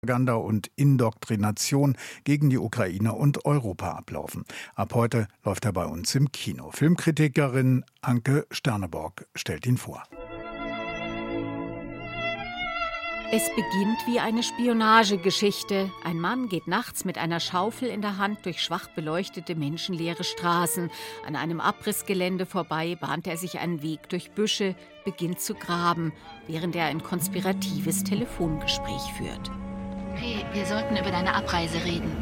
Propaganda und Indoktrination gegen die Ukraine und Europa ablaufen. Ab heute läuft er bei uns im Kino. Filmkritikerin Anke Sterneborg stellt ihn vor. Es beginnt wie eine Spionagegeschichte. Ein Mann geht nachts mit einer Schaufel in der Hand durch schwach beleuchtete, menschenleere Straßen. An einem Abrissgelände vorbei bahnt er sich einen Weg durch Büsche, beginnt zu graben, während er ein konspiratives Telefongespräch führt. Hey, wir sollten über deine Abreise reden.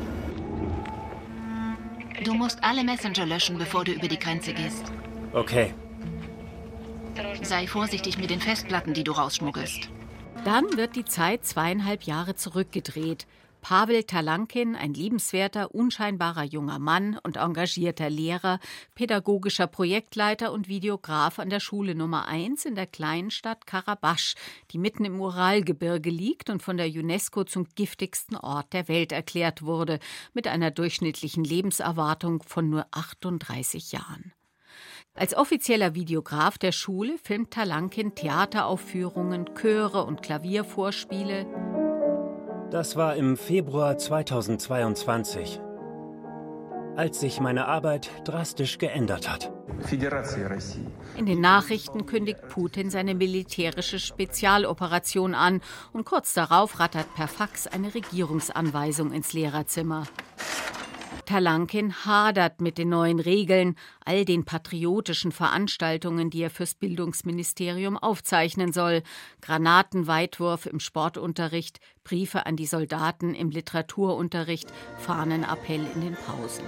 Du musst alle Messenger löschen, bevor du über die Grenze gehst. Okay. Sei vorsichtig mit den Festplatten, die du rausschmuggelst. Dann wird die Zeit 2,5 Jahre zurückgedreht. Pavel Talankin, ein liebenswerter, unscheinbarer junger Mann und engagierter Lehrer, pädagogischer Projektleiter und Videograf an der Schule Nummer 1 in der kleinen Stadt Karabach, die mitten im Uralgebirge liegt und von der UNESCO zum giftigsten Ort der Welt erklärt wurde, mit einer durchschnittlichen Lebenserwartung von nur 38 Jahren. Als offizieller Videograf der Schule filmt Talankin Theateraufführungen, Chöre und Klaviervorspiele. Das war im Februar 2022, als sich meine Arbeit drastisch geändert hat. In den Nachrichten kündigt Putin seine militärische Spezialoperation an und kurz darauf rattert per Fax eine Regierungsanweisung ins Lehrerzimmer. Talankin hadert mit den neuen Regeln, all den patriotischen Veranstaltungen, die er fürs Bildungsministerium aufzeichnen soll. Granatenweitwurf im Sportunterricht, Briefe an die Soldaten im Literaturunterricht, Fahnenappell in den Pausen.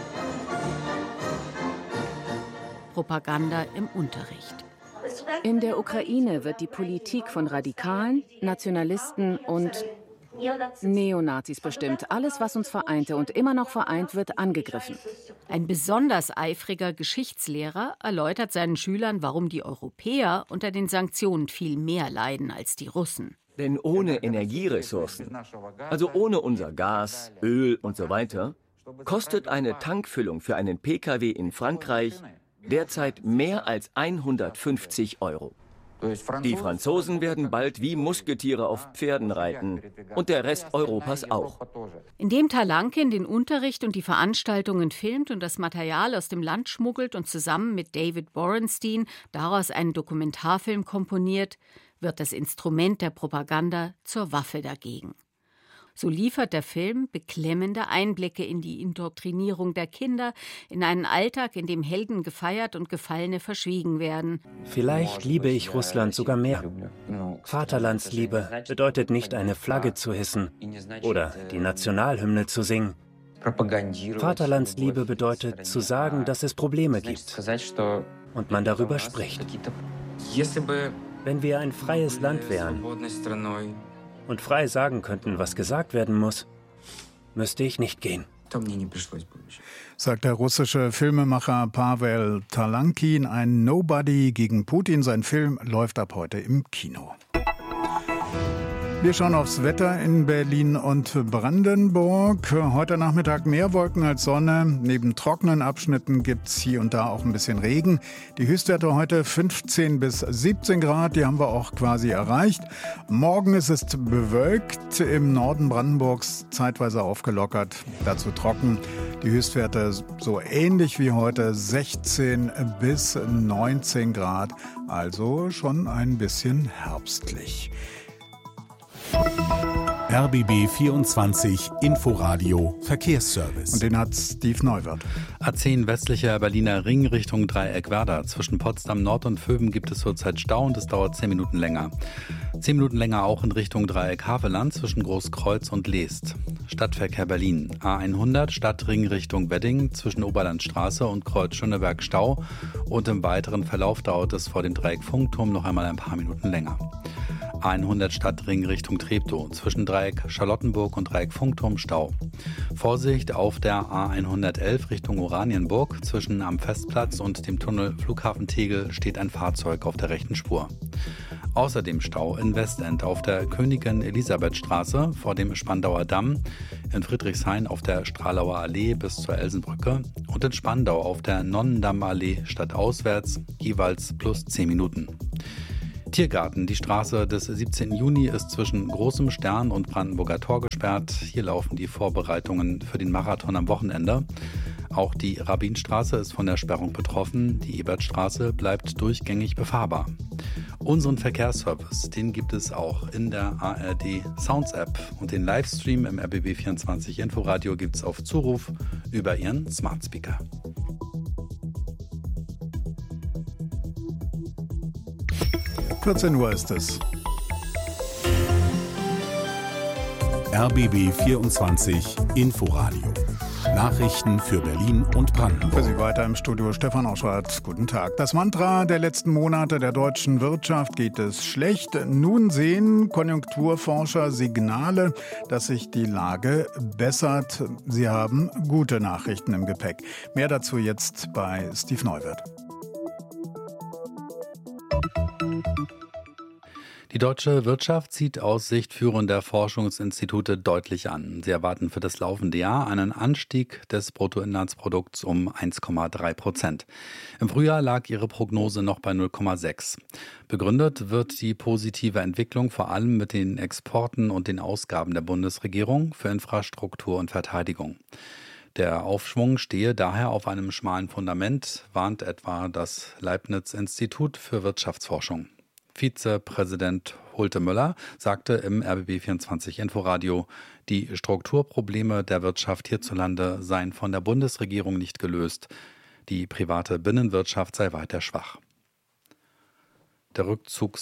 Propaganda im Unterricht. In der Ukraine wird die Politik von Radikalen, Nationalisten und Neonazis bestimmt. Alles, was uns vereinte und immer noch vereint, wird angegriffen. Ein besonders eifriger Geschichtslehrer erläutert seinen Schülern, warum die Europäer unter den Sanktionen viel mehr leiden als die Russen. Denn ohne Energieressourcen, also ohne unser Gas, Öl und so weiter, kostet eine Tankfüllung für einen Pkw in Frankreich derzeit mehr als 150 €. Die Franzosen werden bald wie Musketiere auf Pferden reiten und der Rest Europas auch. Indem Talankin den Unterricht und die Veranstaltungen filmt und das Material aus dem Land schmuggelt und zusammen mit David Borenstein daraus einen Dokumentarfilm komponiert, wird das Instrument der Propaganda zur Waffe dagegen. So liefert der Film beklemmende Einblicke in die Indoktrinierung der Kinder, in einen Alltag, in dem Helden gefeiert und Gefallene verschwiegen werden. Vielleicht liebe ich Russland sogar mehr. Vaterlandsliebe bedeutet nicht, eine Flagge zu hissen oder die Nationalhymne zu singen. Vaterlandsliebe bedeutet, zu sagen, dass es Probleme gibt und man darüber spricht. Wenn wir ein freies Land wären und frei sagen könnten, was gesagt werden muss, müsste ich nicht gehen. Sagt der russische Filmemacher Pavel Talankin, ein Nobody gegen Putin. Sein Film läuft ab heute im Kino. Wir schauen aufs Wetter in Berlin und Brandenburg. Heute Nachmittag mehr Wolken als Sonne. Neben trockenen Abschnitten gibt es hier und da auch ein bisschen Regen. Die Höchstwerte heute 15 bis 17 Grad, die haben wir auch quasi erreicht. Morgen ist es bewölkt, im Norden Brandenburgs zeitweise aufgelockert, dazu trocken. Die Höchstwerte so ähnlich wie heute, 16 bis 19 Grad, also schon ein bisschen herbstlich. RBB 24 Inforadio Verkehrsservice. Und den hat Steve Neuwirth. A10 westlicher Berliner Ring Richtung Dreieck Werder. Zwischen Potsdam Nord und Vöben gibt es zurzeit Stau und es dauert 10 Minuten länger. 10 Minuten länger auch in Richtung Dreieck Havelland zwischen Großkreuz und Leest. Stadtverkehr Berlin. A100 Stadtring Richtung Wedding zwischen Oberlandstraße und Kreuz Schöneberg Stau. Und im weiteren Verlauf dauert es vor dem Dreieck Funkturm noch einmal ein paar Minuten länger. A100 Stadtring Richtung Treptow, zwischen Dreieck Charlottenburg und Dreieck Funkturm Stau. Vorsicht auf der A111 Richtung Oranienburg, zwischen am Festplatz und dem Tunnel Flughafen Tegel steht ein Fahrzeug auf der rechten Spur. Außerdem Stau in Westend auf der Königin-Elisabeth-Straße vor dem Spandauer Damm, in Friedrichshain auf der Stralauer Allee bis zur Elsenbrücke und in Spandau auf der Nonnendammallee stadtauswärts jeweils plus 10 Minuten. Tiergarten. Die Straße des 17. Juni ist zwischen Großem Stern und Brandenburger Tor gesperrt. Hier laufen die Vorbereitungen für den Marathon am Wochenende. Auch die Rabbinstraße ist von der Sperrung betroffen. Die Ebertstraße bleibt durchgängig befahrbar. Unseren Verkehrsservice, den gibt es auch in der ARD Sounds App. Und den Livestream im RBB24 Inforadio gibt es auf Zuruf über Ihren Smart Speaker. Uhr ist es. RBB 24 Inforadio. Nachrichten für Berlin und Brandenburg. Für Sie weiter im Studio Stefan Oschwart. Guten Tag. Das Mantra der letzten Monate der deutschen Wirtschaft: geht es schlecht. Nun sehen Konjunkturforscher Signale, dass sich die Lage bessert. Sie haben gute Nachrichten im Gepäck. Mehr dazu jetzt bei Steve Neuwirth. Die deutsche Wirtschaft sieht aus Sicht führender Forschungsinstitute deutlich an. Sie erwarten für das laufende Jahr einen Anstieg des Bruttoinlandsprodukts um 1,3%. Im Frühjahr lag ihre Prognose noch bei 0,6. Begründet wird die positive Entwicklung vor allem mit den Exporten und den Ausgaben der Bundesregierung für Infrastruktur und Verteidigung. Der Aufschwung stehe daher auf einem schmalen Fundament, warnt etwa das Leibniz-Institut für Wirtschaftsforschung. Vizepräsident Hulte Müller sagte im RBB24 Inforadio, die Strukturprobleme der Wirtschaft hierzulande seien von der Bundesregierung nicht gelöst. Die private Binnenwirtschaft sei weiter schwach. Der Rückzug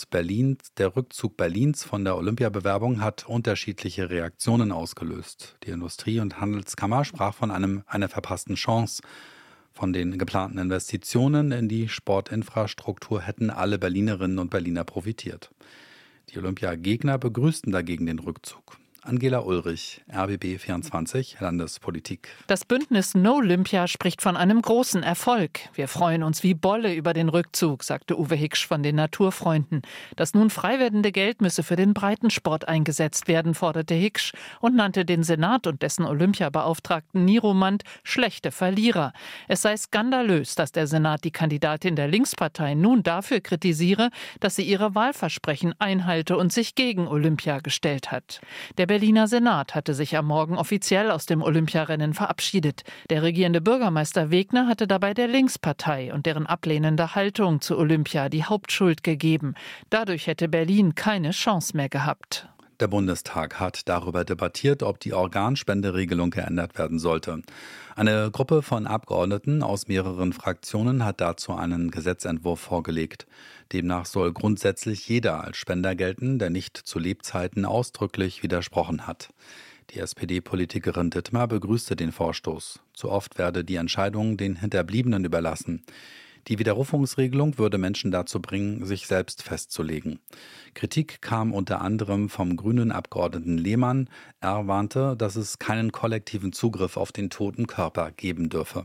Berlins von der Olympiabewerbung hat unterschiedliche Reaktionen ausgelöst. Die Industrie- und Handelskammer sprach von einer verpassten Chance. Von den geplanten Investitionen in die Sportinfrastruktur hätten alle Berlinerinnen und Berliner profitiert. Die Olympiagegner begrüßten dagegen den Rückzug. Angela Ulrich, RBB24 Landespolitik. Das Bündnis No Olympia spricht von einem großen Erfolg. Wir freuen uns wie Bolle über den Rückzug, sagte Uwe Hiksch von den Naturfreunden. Das nun frei werdende Geld müsse für den Breitensport eingesetzt werden, forderte Hiksch und nannte den Senat und dessen Olympiabeauftragten Niromand schlechte Verlierer. Es sei skandalös, dass der Senat die Kandidatin der Linkspartei nun dafür kritisiere, dass sie ihre Wahlversprechen einhalte und sich gegen Olympia gestellt hat. Der Berliner Senat hatte sich am Morgen offiziell aus dem Olympiarennen verabschiedet. Der regierende Bürgermeister Wegner hatte dabei der Linkspartei und deren ablehnende Haltung zu Olympia die Hauptschuld gegeben. Dadurch hätte Berlin keine Chance mehr gehabt. Der Bundestag hat darüber debattiert, ob die Organspenderegelung geändert werden sollte. Eine Gruppe von Abgeordneten aus mehreren Fraktionen hat dazu einen Gesetzentwurf vorgelegt. Demnach soll grundsätzlich jeder als Spender gelten, der nicht zu Lebzeiten ausdrücklich widersprochen hat. Die SPD-Politikerin Dittmar begrüßte den Vorstoß. Zu oft werde die Entscheidung den Hinterbliebenen überlassen. Die Widerrufungsregelung würde Menschen dazu bringen, sich selbst festzulegen. Kritik kam unter anderem vom grünen Abgeordneten Lehmann. Er warnte, dass es keinen kollektiven Zugriff auf den toten Körper geben dürfe.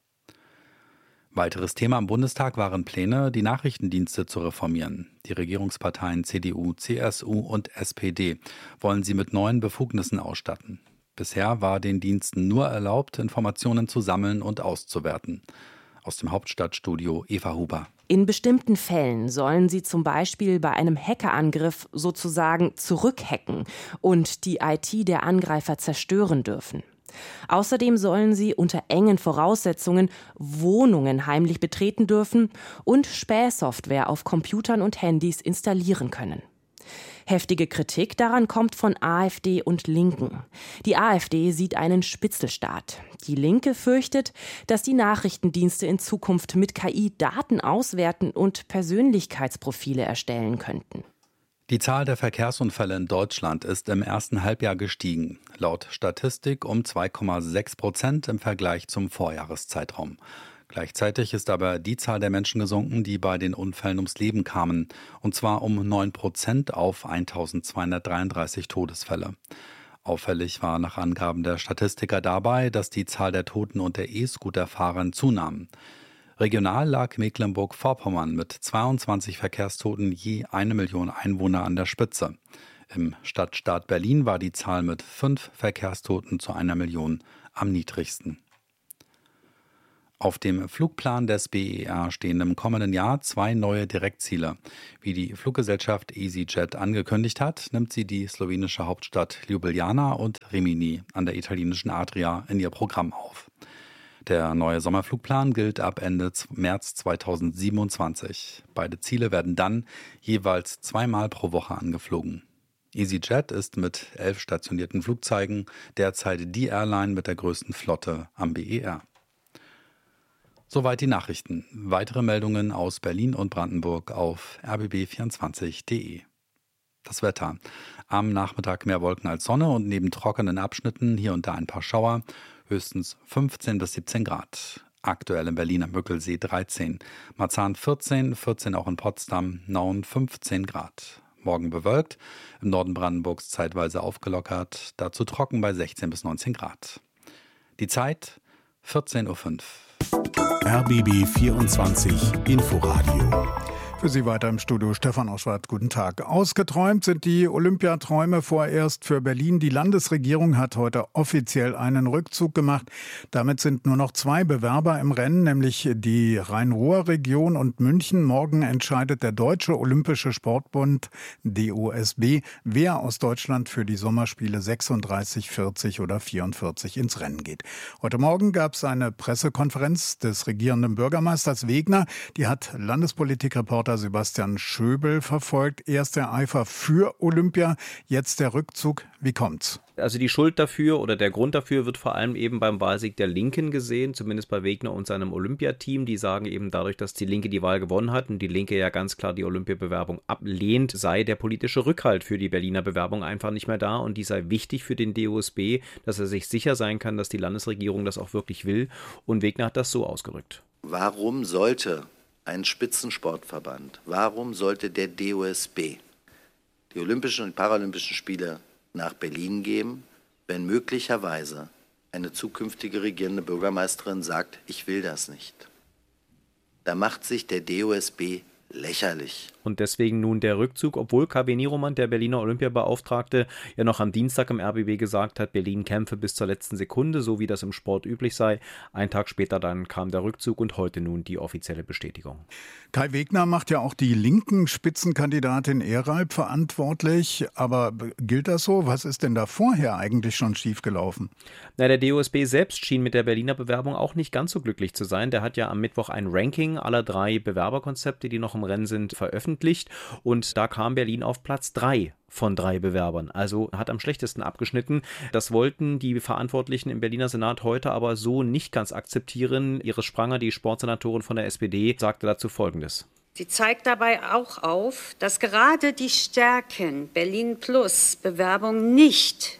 Weiteres Thema im Bundestag waren Pläne, die Nachrichtendienste zu reformieren. Die Regierungsparteien CDU, CSU und SPD wollen sie mit neuen Befugnissen ausstatten. Bisher war den Diensten nur erlaubt, Informationen zu sammeln und auszuwerten. Aus dem Hauptstadtstudio Eva Huber. In bestimmten Fällen sollen sie zum Beispiel bei einem Hackerangriff sozusagen zurückhacken und die IT der Angreifer zerstören dürfen. Außerdem sollen sie unter engen Voraussetzungen Wohnungen heimlich betreten dürfen und Spähsoftware auf Computern und Handys installieren können. Heftige Kritik daran kommt von AfD und Linken. Die AfD sieht einen Spitzelstaat. Die Linke fürchtet, dass die Nachrichtendienste in Zukunft mit KI Daten auswerten und Persönlichkeitsprofile erstellen könnten. Die Zahl der Verkehrsunfälle in Deutschland ist im ersten Halbjahr gestiegen. Laut Statistik um 2,6% im Vergleich zum Vorjahreszeitraum. Gleichzeitig ist aber die Zahl der Menschen gesunken, die bei den Unfällen ums Leben kamen. Und zwar um 9% auf 1.233 Todesfälle. Auffällig war nach Angaben der Statistiker dabei, dass die Zahl der Toten unter E-Scooter-Fahrern zunahm. Regional lag Mecklenburg-Vorpommern mit 22 Verkehrstoten je 1 Million Einwohner an der Spitze. Im Stadtstaat Berlin war die Zahl mit 5 Verkehrstoten zu 1 Million am niedrigsten. Auf dem Flugplan des BER stehen im kommenden Jahr 2 neue Direktziele. Wie die Fluggesellschaft EasyJet angekündigt hat, nimmt sie die slowenische Hauptstadt Ljubljana und Rimini an der italienischen Adria in ihr Programm auf. Der neue Sommerflugplan gilt ab Ende März 2027. Beide Ziele werden dann jeweils 2-mal pro Woche angeflogen. EasyJet ist mit 11 stationierten Flugzeugen derzeit die Airline mit der größten Flotte am BER. Soweit die Nachrichten. Weitere Meldungen aus Berlin und Brandenburg auf rbb24.de. Das Wetter. Am Nachmittag mehr Wolken als Sonne und neben trockenen Abschnitten hier und da ein paar Schauer. Höchstens 15 bis 17 Grad. Aktuell im Berliner Müggelsee 13. Marzahn 14 auch in Potsdam, Nauen 15 Grad. Morgen bewölkt, im Norden Brandenburgs zeitweise aufgelockert, dazu trocken bei 16 bis 19 Grad. Die Zeit 14:05 Uhr. RBB 24 Inforadio. Für Sie weiter im Studio Stefan Oschwart. Guten Tag. Ausgeträumt sind die Olympiaträume vorerst für Berlin. Die Landesregierung hat heute offiziell einen Rückzug gemacht. Damit sind nur noch 2 Bewerber im Rennen, nämlich die Rhein-Ruhr-Region und München. Morgen entscheidet der Deutsche Olympische Sportbund, DOSB, wer aus Deutschland für die Sommerspiele 36, 40 oder 44 ins Rennen geht. Heute Morgen gab es eine Pressekonferenz des regierenden Bürgermeisters Wegner. Die hat Landespolitikreporter Sebastian Schöbel verfolgt. Erst der Eifer für Olympia, jetzt der Rückzug. Wie kommt's? Also die Schuld dafür oder der Grund dafür wird vor allem eben beim Wahlsieg der Linken gesehen, zumindest bei Wegner und seinem Olympiateam. Die sagen eben dadurch, dass die Linke die Wahl gewonnen hat und die Linke ja ganz klar die Olympiabewerbung ablehnt, sei der politische Rückhalt für die Berliner Bewerbung einfach nicht mehr da und die sei wichtig für den DOSB, dass er sich sicher sein kann, dass die Landesregierung das auch wirklich will. Und Wegner hat das so ausgedrückt. Warum sollte ein Spitzensportverband, warum sollte der DOSB die Olympischen und Paralympischen Spiele nach Berlin geben, wenn möglicherweise eine zukünftige regierende Bürgermeisterin sagt, ich will das nicht? Da macht sich der DOSB lächerlich. Und deswegen nun der Rückzug, obwohl KW Nieromann, der Berliner Olympiabeauftragte, ja noch am Dienstag im RBB gesagt hat, Berlin kämpfe bis zur letzten Sekunde, so wie das im Sport üblich sei. Einen Tag später dann kam der Rückzug und heute nun die offizielle Bestätigung. Kai Wegner macht ja auch die linken Spitzenkandidatin Eralb verantwortlich. Aber gilt das so? Was ist denn da vorher eigentlich schon schiefgelaufen? Na, der DOSB selbst schien mit der Berliner Bewerbung auch nicht ganz so glücklich zu sein. Der hat ja am Mittwoch ein Ranking aller 3 Bewerberkonzepte, die noch im Rennen sind, veröffentlicht. Und da kam Berlin auf Platz 3 von 3 Bewerbern. Also hat am schlechtesten abgeschnitten. Das wollten die Verantwortlichen im Berliner Senat heute aber so nicht ganz akzeptieren. Iris Spranger, die Sportsenatorin von der SPD, sagte dazu Folgendes. Sie zeigt dabei auch auf, dass gerade die Stärken Berlin Plus Bewerbung nicht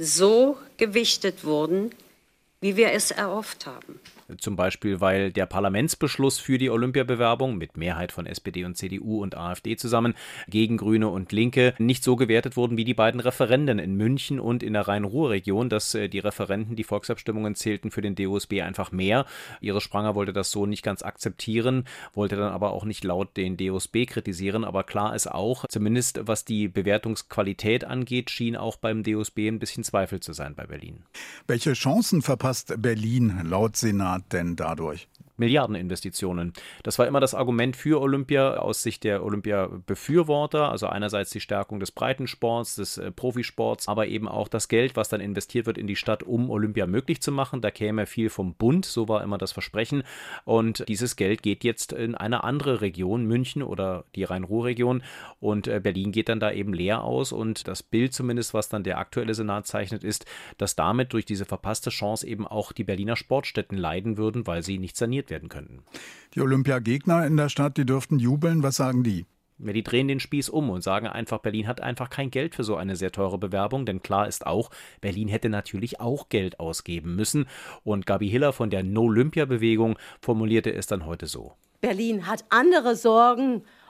so gewichtet wurden, wie wir es erhofft haben. Zum Beispiel, weil der Parlamentsbeschluss für die Olympiabewerbung mit Mehrheit von SPD und CDU und AfD zusammen gegen Grüne und Linke nicht so gewertet wurden wie die beiden Referenden in München und in der Rhein-Ruhr-Region, dass die Referenden, die Volksabstimmungen zählten für den DOSB einfach mehr. Iris Spranger wollte das so nicht ganz akzeptieren, wollte dann aber auch nicht laut den DOSB kritisieren. Aber klar ist auch, zumindest was die Bewertungsqualität angeht, schien auch beim DOSB ein bisschen Zweifel zu sein bei Berlin. Welche Chancen verpasst Berlin laut Senat denn dadurch? Milliardeninvestitionen. Das war immer das Argument für Olympia aus Sicht der Olympia-Befürworter. Also einerseits die Stärkung des Breitensports, des Profisports, aber eben auch das Geld, was dann investiert wird in die Stadt, um Olympia möglich zu machen. Da käme viel vom Bund, so war immer das Versprechen. Und dieses Geld geht jetzt in eine andere Region, München oder die Rhein-Ruhr-Region. Und Berlin geht dann da eben leer aus. Und das Bild zumindest, was dann der aktuelle Senat zeichnet, ist, dass damit durch diese verpasste Chance eben auch die Berliner Sportstätten leiden würden, weil sie nicht saniert werden könnten. Die Olympiagegner in der Stadt, die dürften jubeln. Was sagen die? Ja, die drehen den Spieß um und sagen einfach, Berlin hat einfach kein Geld für so eine sehr teure Bewerbung, denn klar ist auch, Berlin hätte natürlich auch Geld ausgeben müssen. Und Gabi Hiller von der No-Olympia-Bewegung formulierte es dann heute so. Berlin hat andere Sorgen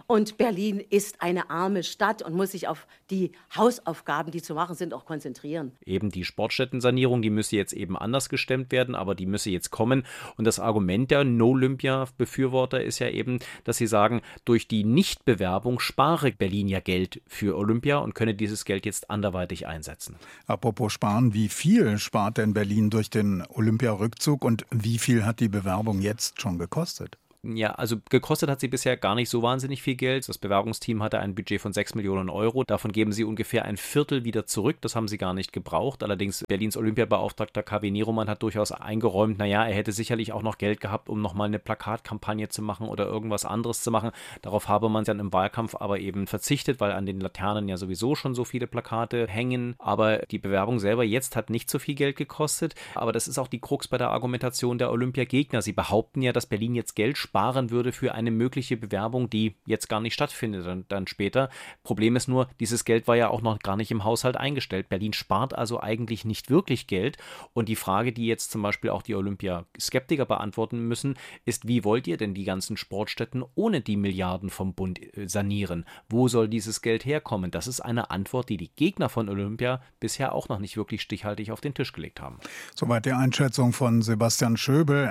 Und Berlin ist eine arme Stadt und muss sich auf die Hausaufgaben, die zu machen sind, auch konzentrieren. Eben die Sportstättensanierung, die müsse jetzt eben anders gestemmt werden, aber die müsse jetzt kommen. Und das Argument der No-Olympia-Befürworter ist ja eben, dass sie sagen, durch die Nichtbewerbung spare Berlin ja Geld für Olympia und könne dieses Geld jetzt anderweitig einsetzen. Apropos sparen, wie viel spart denn Berlin durch den Olympiarückzug und wie viel hat die Bewerbung jetzt schon gekostet? Ja, also gekostet hat sie bisher gar nicht so wahnsinnig viel Geld. Das Bewerbungsteam hatte ein Budget von 6 Millionen Euro. Davon geben sie ungefähr ein Viertel wieder zurück. Das haben sie gar nicht gebraucht. Allerdings Berlins Olympiabeauftragter KW Nieromann hat durchaus eingeräumt, er hätte sicherlich auch noch Geld gehabt, um nochmal eine Plakatkampagne zu machen oder irgendwas anderes zu machen. Darauf habe man dann im Wahlkampf aber eben verzichtet, weil an den Laternen ja sowieso schon so viele Plakate hängen. Aber die Bewerbung selber jetzt hat nicht so viel Geld gekostet. Aber das ist auch die Krux bei der Argumentation der Olympiagegner. Sie behaupten ja, dass Berlin jetzt Geld sparen würde für eine mögliche Bewerbung, die jetzt gar nicht stattfindet dann später. Problem ist nur, dieses Geld war ja auch noch gar nicht im Haushalt eingestellt. Berlin spart also eigentlich nicht wirklich Geld. Und die Frage, die jetzt zum Beispiel auch die Olympiaskeptiker beantworten müssen, ist, wie wollt ihr denn die ganzen Sportstätten ohne die Milliarden vom Bund sanieren? Wo soll dieses Geld herkommen? Das ist eine Antwort, die die Gegner von Olympia bisher auch noch nicht wirklich stichhaltig auf den Tisch gelegt haben. Soweit die Einschätzung von Sebastian Schöbel,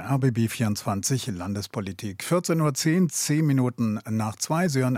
RBB24 Landespolitik. 14.10 Uhr, 10 Minuten nach 2, Sie hören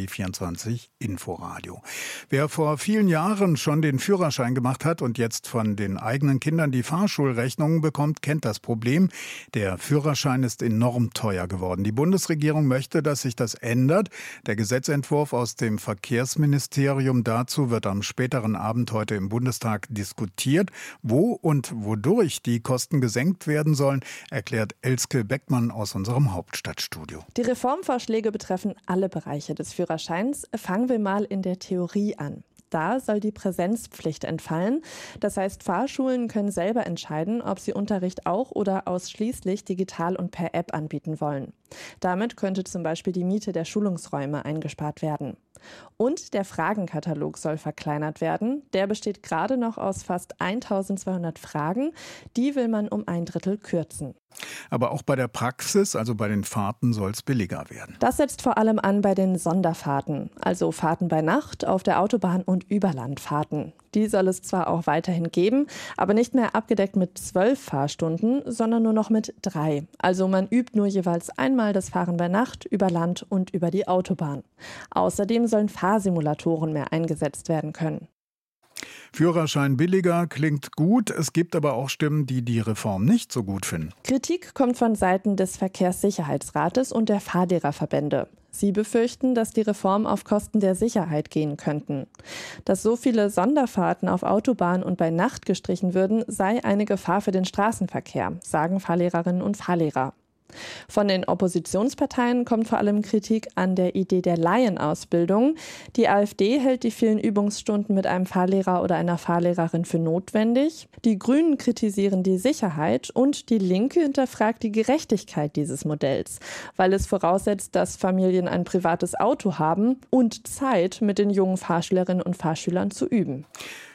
RBB24 Inforadio. Wer vor vielen Jahren schon den Führerschein gemacht hat und jetzt von den eigenen Kindern die Fahrschulrechnungen bekommt, kennt das Problem. Der Führerschein ist enorm teuer geworden. Die Bundesregierung möchte, dass sich das ändert. Der Gesetzentwurf aus dem Verkehrsministerium dazu wird am späteren Abend heute im Bundestag diskutiert. Wo und wodurch die Kosten gesenkt werden sollen, erklärt Elske Beckmann aus unserem Hauptstadtstudio. Die Reformvorschläge betreffen alle Bereiche des Führerscheins. Fangen wir mal in der Theorie an. Da soll die Präsenzpflicht entfallen. Das heißt, Fahrschulen können selber entscheiden, ob sie Unterricht auch oder ausschließlich digital und per App anbieten wollen. Damit könnte zum Beispiel die Miete der Schulungsräume eingespart werden. Und der Fragenkatalog soll verkleinert werden. Der besteht gerade noch aus fast 1200 Fragen. Die will man um 1/3 kürzen. Aber auch bei der Praxis, also bei den Fahrten, soll es billiger werden. Das setzt vor allem an bei den Sonderfahrten, also Fahrten bei Nacht, auf der Autobahn und Überlandfahrten. Die soll es zwar auch weiterhin geben, aber nicht mehr abgedeckt mit 12 Fahrstunden, sondern nur noch mit 3. Also man übt nur jeweils einmal das Fahren bei Nacht, über Land und über die Autobahn. Außerdem sollen Fahrsimulatoren mehr eingesetzt werden können. Führerschein billiger klingt gut, es gibt aber auch Stimmen, die die Reform nicht so gut finden. Kritik kommt von Seiten des Verkehrssicherheitsrates und der Fahrlehrerverbände. Sie befürchten, dass die Reform auf Kosten der Sicherheit gehen könnten. Dass so viele Sonderfahrten auf Autobahn und bei Nacht gestrichen würden, sei eine Gefahr für den Straßenverkehr, sagen Fahrlehrerinnen und Fahrlehrer. Von den Oppositionsparteien kommt vor allem Kritik an der Idee der Laienausbildung. Die AfD hält die vielen Übungsstunden mit einem Fahrlehrer oder einer Fahrlehrerin für notwendig. Die Grünen kritisieren die Sicherheit und die Linke hinterfragt die Gerechtigkeit dieses Modells, weil es voraussetzt, dass Familien ein privates Auto haben und Zeit, mit den jungen Fahrschülerinnen und Fahrschülern zu üben.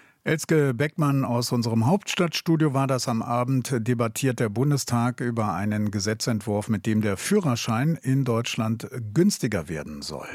Elske Beckmann aus unserem Hauptstadtstudio war das am Abend. Debattiert der Bundestag über einen Gesetzentwurf, mit dem der Führerschein in Deutschland günstiger werden soll.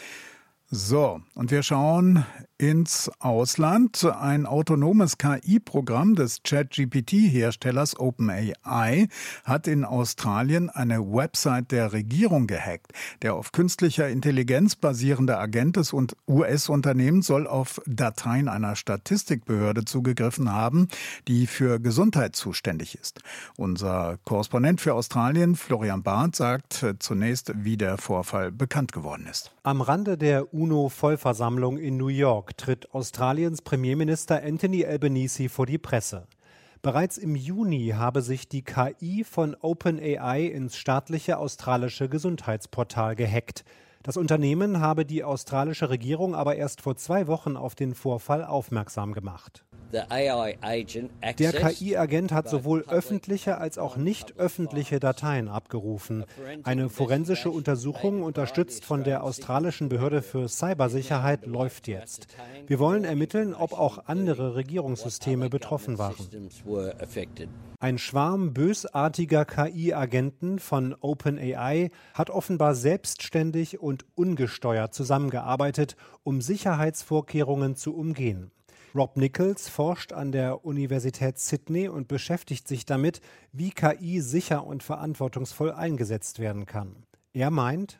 So, und wir schauen ins Ausland. Ein autonomes KI-Programm des ChatGPT-Herstellers OpenAI hat in Australien eine Website der Regierung gehackt. Der auf künstlicher Intelligenz basierende Agent des US-Unternehmens soll auf Dateien einer Statistikbehörde zugegriffen haben, die für Gesundheit zuständig ist. Unser Korrespondent für Australien, Florian Barth, sagt zunächst, wie der Vorfall bekannt geworden ist. Am Rande der UNO-Vollversammlung in New York tritt Australiens Premierminister Anthony Albanese vor die Presse. Bereits im Juni habe sich die KI von OpenAI ins staatliche australische Gesundheitsportal gehackt. Das Unternehmen habe die australische Regierung aber erst vor 2 Wochen auf den Vorfall aufmerksam gemacht. Der KI-Agent hat sowohl öffentliche als auch nicht öffentliche Dateien abgerufen. Eine forensische Untersuchung, unterstützt von der australischen Behörde für Cybersicherheit, läuft jetzt. Wir wollen ermitteln, ob auch andere Regierungssysteme betroffen waren. Ein Schwarm bösartiger KI-Agenten von OpenAI hat offenbar selbstständig und ungesteuert zusammengearbeitet, um Sicherheitsvorkehrungen zu umgehen. Rob Nichols forscht an der Universität Sydney und beschäftigt sich damit, wie KI sicher und verantwortungsvoll eingesetzt werden kann. Er meint,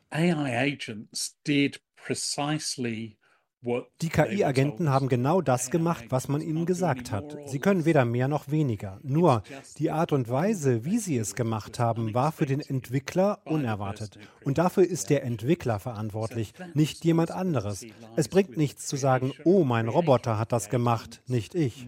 die KI-Agenten haben genau das gemacht, was man ihnen gesagt hat. Sie können weder mehr noch weniger. Nur die Art und Weise, wie sie es gemacht haben, war für den Entwickler unerwartet. Und dafür ist der Entwickler verantwortlich, nicht jemand anderes. Es bringt nichts zu sagen, oh, mein Roboter hat das gemacht, nicht ich.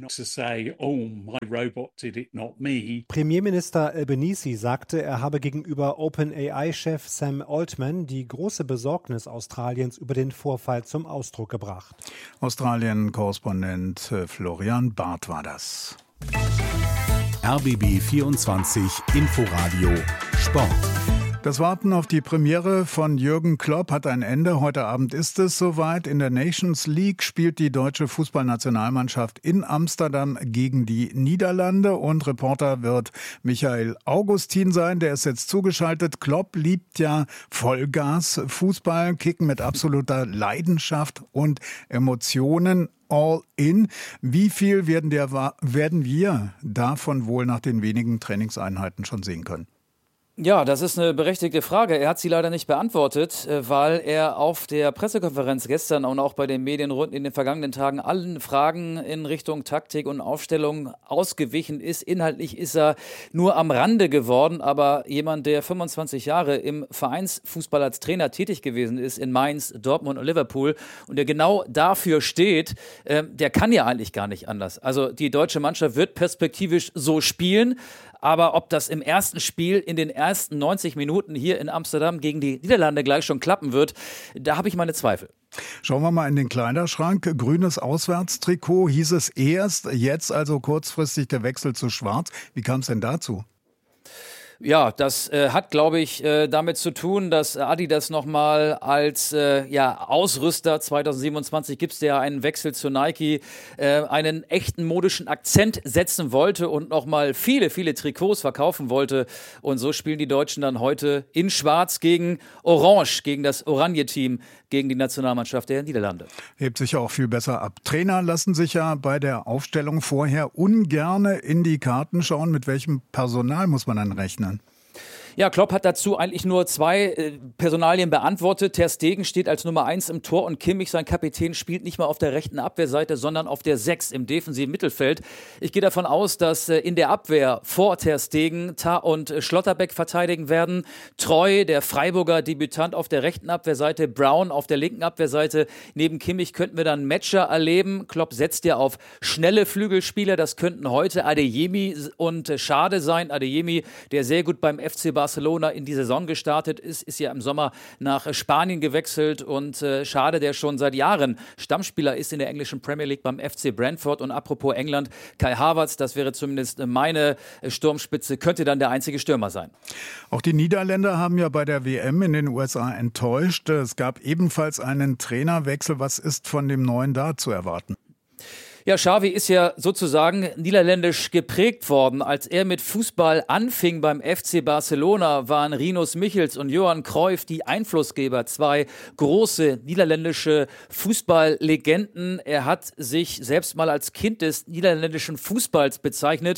Premierminister Albanese sagte, er habe gegenüber OpenAI-Chef Sam Altman die große Besorgnis Australiens über den Vorfall zum Ausdruck gebracht. Australien-Korrespondent Florian Barth war das. RBB 24 Inforadio Sport. Das Warten auf die Premiere von Jürgen Klopp hat ein Ende. Heute Abend ist es soweit. In der Nations League spielt die deutsche Fußballnationalmannschaft in Amsterdam gegen die Niederlande. Und Reporter wird Michael Augustin sein. Der ist jetzt zugeschaltet. Klopp liebt ja Vollgas Fußball, Kicken mit absoluter Leidenschaft und Emotionen. All in. Wie viel werden wir davon wohl nach den wenigen Trainingseinheiten schon sehen können? Ja, das ist eine berechtigte Frage. Er hat sie leider nicht beantwortet, weil er auf der Pressekonferenz gestern und auch bei den Medienrunden in den vergangenen Tagen allen Fragen in Richtung Taktik und Aufstellung ausgewichen ist. Inhaltlich ist er nur am Rande geworden, aber jemand, der 25 Jahre im Vereinsfußball als Trainer tätig gewesen ist, in Mainz, Dortmund und Liverpool, und der genau dafür steht, der kann ja eigentlich gar nicht anders. Also die deutsche Mannschaft wird perspektivisch so spielen, aber ob das im ersten Spiel in den ersten 90 Minuten hier in Amsterdam gegen die Niederlande gleich schon klappen wird, da habe ich meine Zweifel. Schauen wir mal in den Kleiderschrank. Grünes Auswärtstrikot hieß es erst, jetzt also kurzfristig der Wechsel zu schwarz. Wie kam es denn dazu? Ja, das hat, glaube ich, damit zu tun, dass Adidas nochmal als Ausrüster 2027 gibt es ja einen Wechsel zu Nike, einen echten modischen Akzent setzen wollte und nochmal viele, viele Trikots verkaufen wollte. Und so spielen die Deutschen dann heute in Schwarz gegen Orange, gegen das Oranje-Team, gegen die Nationalmannschaft der Niederlande. Hebt sich auch viel besser ab. Trainer lassen sich ja bei der Aufstellung vorher ungerne in die Karten schauen. Mit welchem Personal muss man dann rechnen? Ja, Klopp hat dazu eigentlich nur zwei Personalien beantwortet. Ter Stegen steht als Nummer 1 im Tor und Kimmich, sein Kapitän, spielt nicht mehr auf der rechten Abwehrseite, sondern auf der 6 im defensiven Mittelfeld. Ich gehe davon aus, dass in der Abwehr vor Ter Stegen Tah und Schlotterbeck verteidigen werden. Treu, der Freiburger Debütant, auf der rechten Abwehrseite, Brown auf der linken Abwehrseite. Neben Kimmich könnten wir dann Matcher erleben. Klopp setzt ja auf schnelle Flügelspieler. Das könnten heute Adeyemi und Schade sein. Adeyemi, der sehr gut beim FC Barcelona in die Saison gestartet ist ja im Sommer nach Spanien gewechselt, und Schade, der schon seit Jahren Stammspieler ist in der englischen Premier League beim FC Brentford. Und apropos England, Kai Havertz, das wäre zumindest meine Sturmspitze, könnte dann der einzige Stürmer sein. Auch die Niederländer haben ja bei der WM in den USA enttäuscht. Es gab ebenfalls einen Trainerwechsel. Was ist von dem Neuen da zu erwarten? Ja, Xavi ist ja sozusagen niederländisch geprägt worden. Als er mit Fußball anfing beim FC Barcelona, waren Rinus Michels und Johan Cruyff die Einflussgeber, zwei große niederländische Fußballlegenden. Er hat sich selbst mal als Kind des niederländischen Fußballs bezeichnet.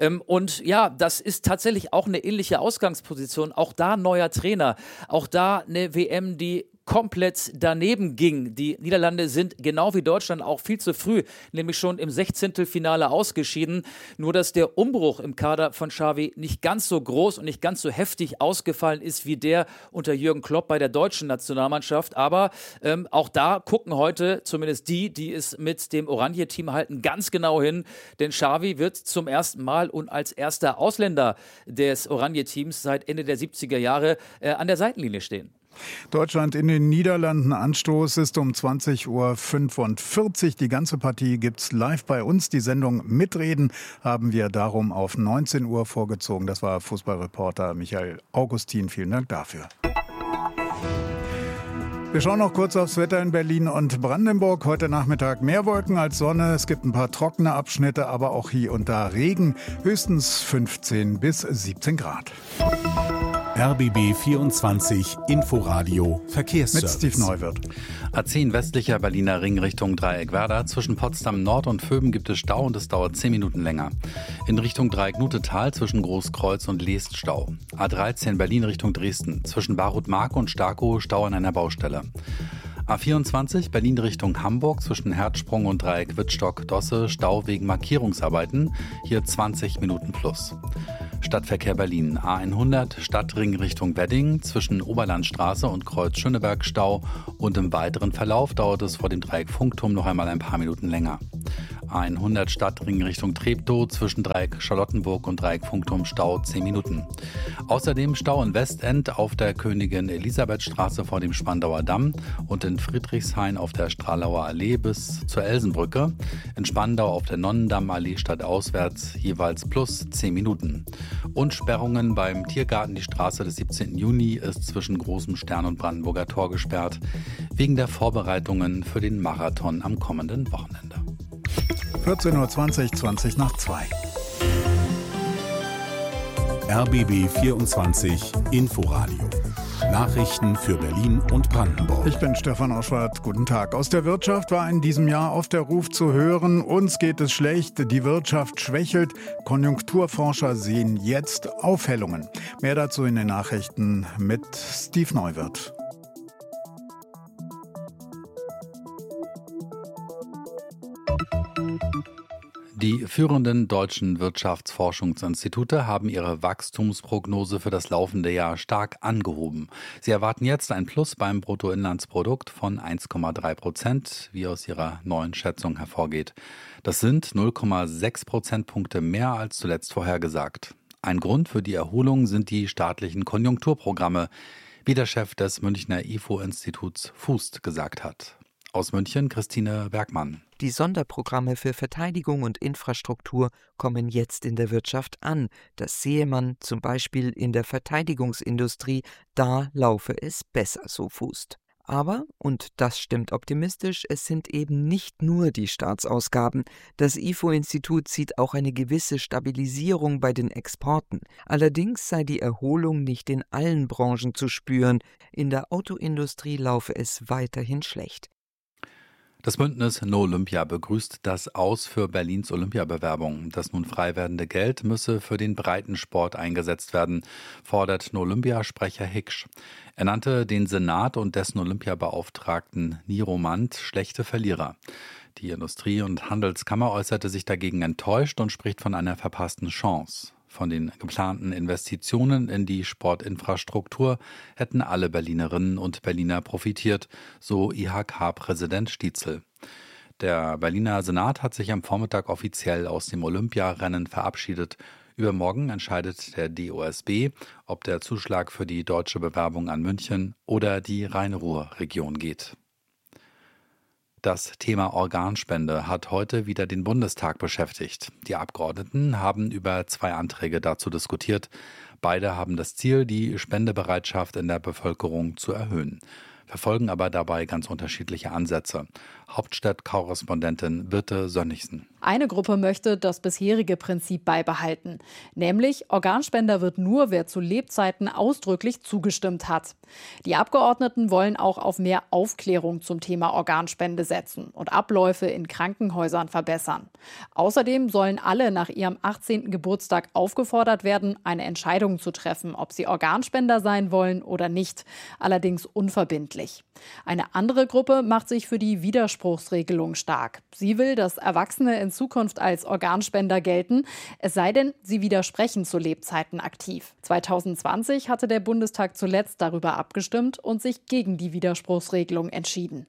Und ja, das ist tatsächlich auch eine ähnliche Ausgangsposition. Auch da neuer Trainer, auch da eine WM, die komplett daneben ging. Die Niederlande sind genau wie Deutschland auch viel zu früh, nämlich schon im 16. ausgeschieden. Nur, dass der Umbruch im Kader von Xavi nicht ganz so groß und nicht ganz so heftig ausgefallen ist wie der unter Jürgen Klopp bei der deutschen Nationalmannschaft. Aber auch da gucken heute zumindest die es mit dem Oranje-Team halten, ganz genau hin. Denn Xavi wird zum ersten Mal und als erster Ausländer des Oranje-Teams seit Ende der 70er Jahre an der Seitenlinie stehen. Deutschland in den Niederlanden. Anstoß ist um 20.45 Uhr. Die ganze Partie gibt's live bei uns. Die Sendung Mitreden haben wir darum auf 19 Uhr vorgezogen. Das war Fußballreporter Michael Augustin. Vielen Dank dafür. Wir schauen noch kurz aufs Wetter in Berlin und Brandenburg. Heute Nachmittag mehr Wolken als Sonne. Es gibt ein paar trockene Abschnitte, aber auch hier und da Regen. Höchstens 15 bis 17 Grad. RBB 24 Inforadio Verkehrsservice. Mit Steve Neuwirth. A10 westlicher Berliner Ring Richtung Dreieck-Werder. Zwischen Potsdam Nord und Vöben gibt es Stau und es dauert 10 Minuten länger. In Richtung Dreieck-Nutetal zwischen Großkreuz und Leest Stau. A13 Berlin Richtung Dresden. Zwischen Barut-Mark und Starkow Stau an einer Baustelle. A24 Berlin Richtung Hamburg zwischen Herzsprung und Dreieck Wittstock-Dosse Stau wegen Markierungsarbeiten. Hier 20 Minuten plus. Stadtverkehr Berlin. A100 Stadtring Richtung Wedding zwischen Oberlandstraße und Kreuz Schöneberg Stau und im weiteren Verlauf dauert es vor dem Dreieck Funkturm noch einmal ein paar Minuten länger. A100 Stadtring Richtung Treptow zwischen Dreieck Charlottenburg und Dreieck Funkturm Stau 10 Minuten. Außerdem Stau in Westend auf der Königin-Elisabeth-Straße vor dem Spandauer Damm und in Friedrichshain auf der Stralauer Allee bis zur Elsenbrücke. In Spandau auf der Nonnendammallee stadtauswärts jeweils plus 10 Minuten. Und Sperrungen beim Tiergarten. Die Straße des 17. Juni ist zwischen Großem Stern und Brandenburger Tor gesperrt, wegen der Vorbereitungen für den Marathon am kommenden Wochenende. 14.20 Uhr, 20 nach 2. RBB 24 Inforadio. Nachrichten für Berlin und Brandenburg. Ich bin Stefan Oschwart. Guten Tag. Aus der Wirtschaft war in diesem Jahr oft der Ruf zu hören, uns geht es schlecht, die Wirtschaft schwächelt. Konjunkturforscher sehen jetzt Aufhellungen. Mehr dazu in den Nachrichten mit Steve Neuwirth. Die führenden deutschen Wirtschaftsforschungsinstitute haben ihre Wachstumsprognose für das laufende Jahr stark angehoben. Sie erwarten jetzt ein Plus beim Bruttoinlandsprodukt von 1,3%, wie aus ihrer neuen Schätzung hervorgeht. Das sind 0,6 Prozentpunkte mehr als zuletzt vorhergesagt. Ein Grund für die Erholung sind die staatlichen Konjunkturprogramme, wie der Chef des Münchner IFO-Instituts Fust gesagt hat. Aus München Christine Bergmann. Die Sonderprogramme für Verteidigung und Infrastruktur kommen jetzt in der Wirtschaft an. Das sehe man zum Beispiel in der Verteidigungsindustrie. Da laufe es besser, so Fust. Aber, und das stimmt optimistisch, es sind eben nicht nur die Staatsausgaben. Das IFO-Institut sieht auch eine gewisse Stabilisierung bei den Exporten. Allerdings sei die Erholung nicht in allen Branchen zu spüren. In der Autoindustrie laufe es weiterhin schlecht. Das Bündnis No Olympia begrüßt das Aus für Berlins Olympiabewerbung. Das nun frei werdende Geld müsse für den Breitensport eingesetzt werden, fordert No Olympia-Sprecher Hiksch. Er nannte den Senat und dessen Olympiabeauftragten Niromant schlechte Verlierer. Die Industrie- und Handelskammer äußerte sich dagegen enttäuscht und spricht von einer verpassten Chance. Von den geplanten Investitionen in die Sportinfrastruktur hätten alle Berlinerinnen und Berliner profitiert, so IHK-Präsident Stietzel. Der Berliner Senat hat sich am Vormittag offiziell aus dem Olympiarennen verabschiedet. Übermorgen entscheidet der DOSB, ob der Zuschlag für die deutsche Bewerbung an München oder die Rhein-Ruhr-Region geht. Das Thema Organspende hat heute wieder den Bundestag beschäftigt. Die Abgeordneten haben über 2 Anträge dazu diskutiert. Beide haben das Ziel, die Spendebereitschaft in der Bevölkerung zu erhöhen, verfolgen aber dabei ganz unterschiedliche Ansätze. Hauptstadt-Korrespondentin Birte Sönnigsen. Eine Gruppe möchte das bisherige Prinzip beibehalten, nämlich Organspender wird nur, wer zu Lebzeiten ausdrücklich zugestimmt hat. Die Abgeordneten wollen auch auf mehr Aufklärung zum Thema Organspende setzen und Abläufe in Krankenhäusern verbessern. Außerdem sollen alle nach ihrem 18. Geburtstag aufgefordert werden, eine Entscheidung zu treffen, ob sie Organspender sein wollen oder nicht, allerdings unverbindlich. Eine andere Gruppe macht sich für die Widerspruchsregelung stark. Sie will, dass Erwachsene in Zukunft als Organspender gelten, es sei denn, sie widersprechen zu Lebzeiten aktiv. 2020 hatte der Bundestag zuletzt darüber abgestimmt und sich gegen die Widerspruchsregelung entschieden.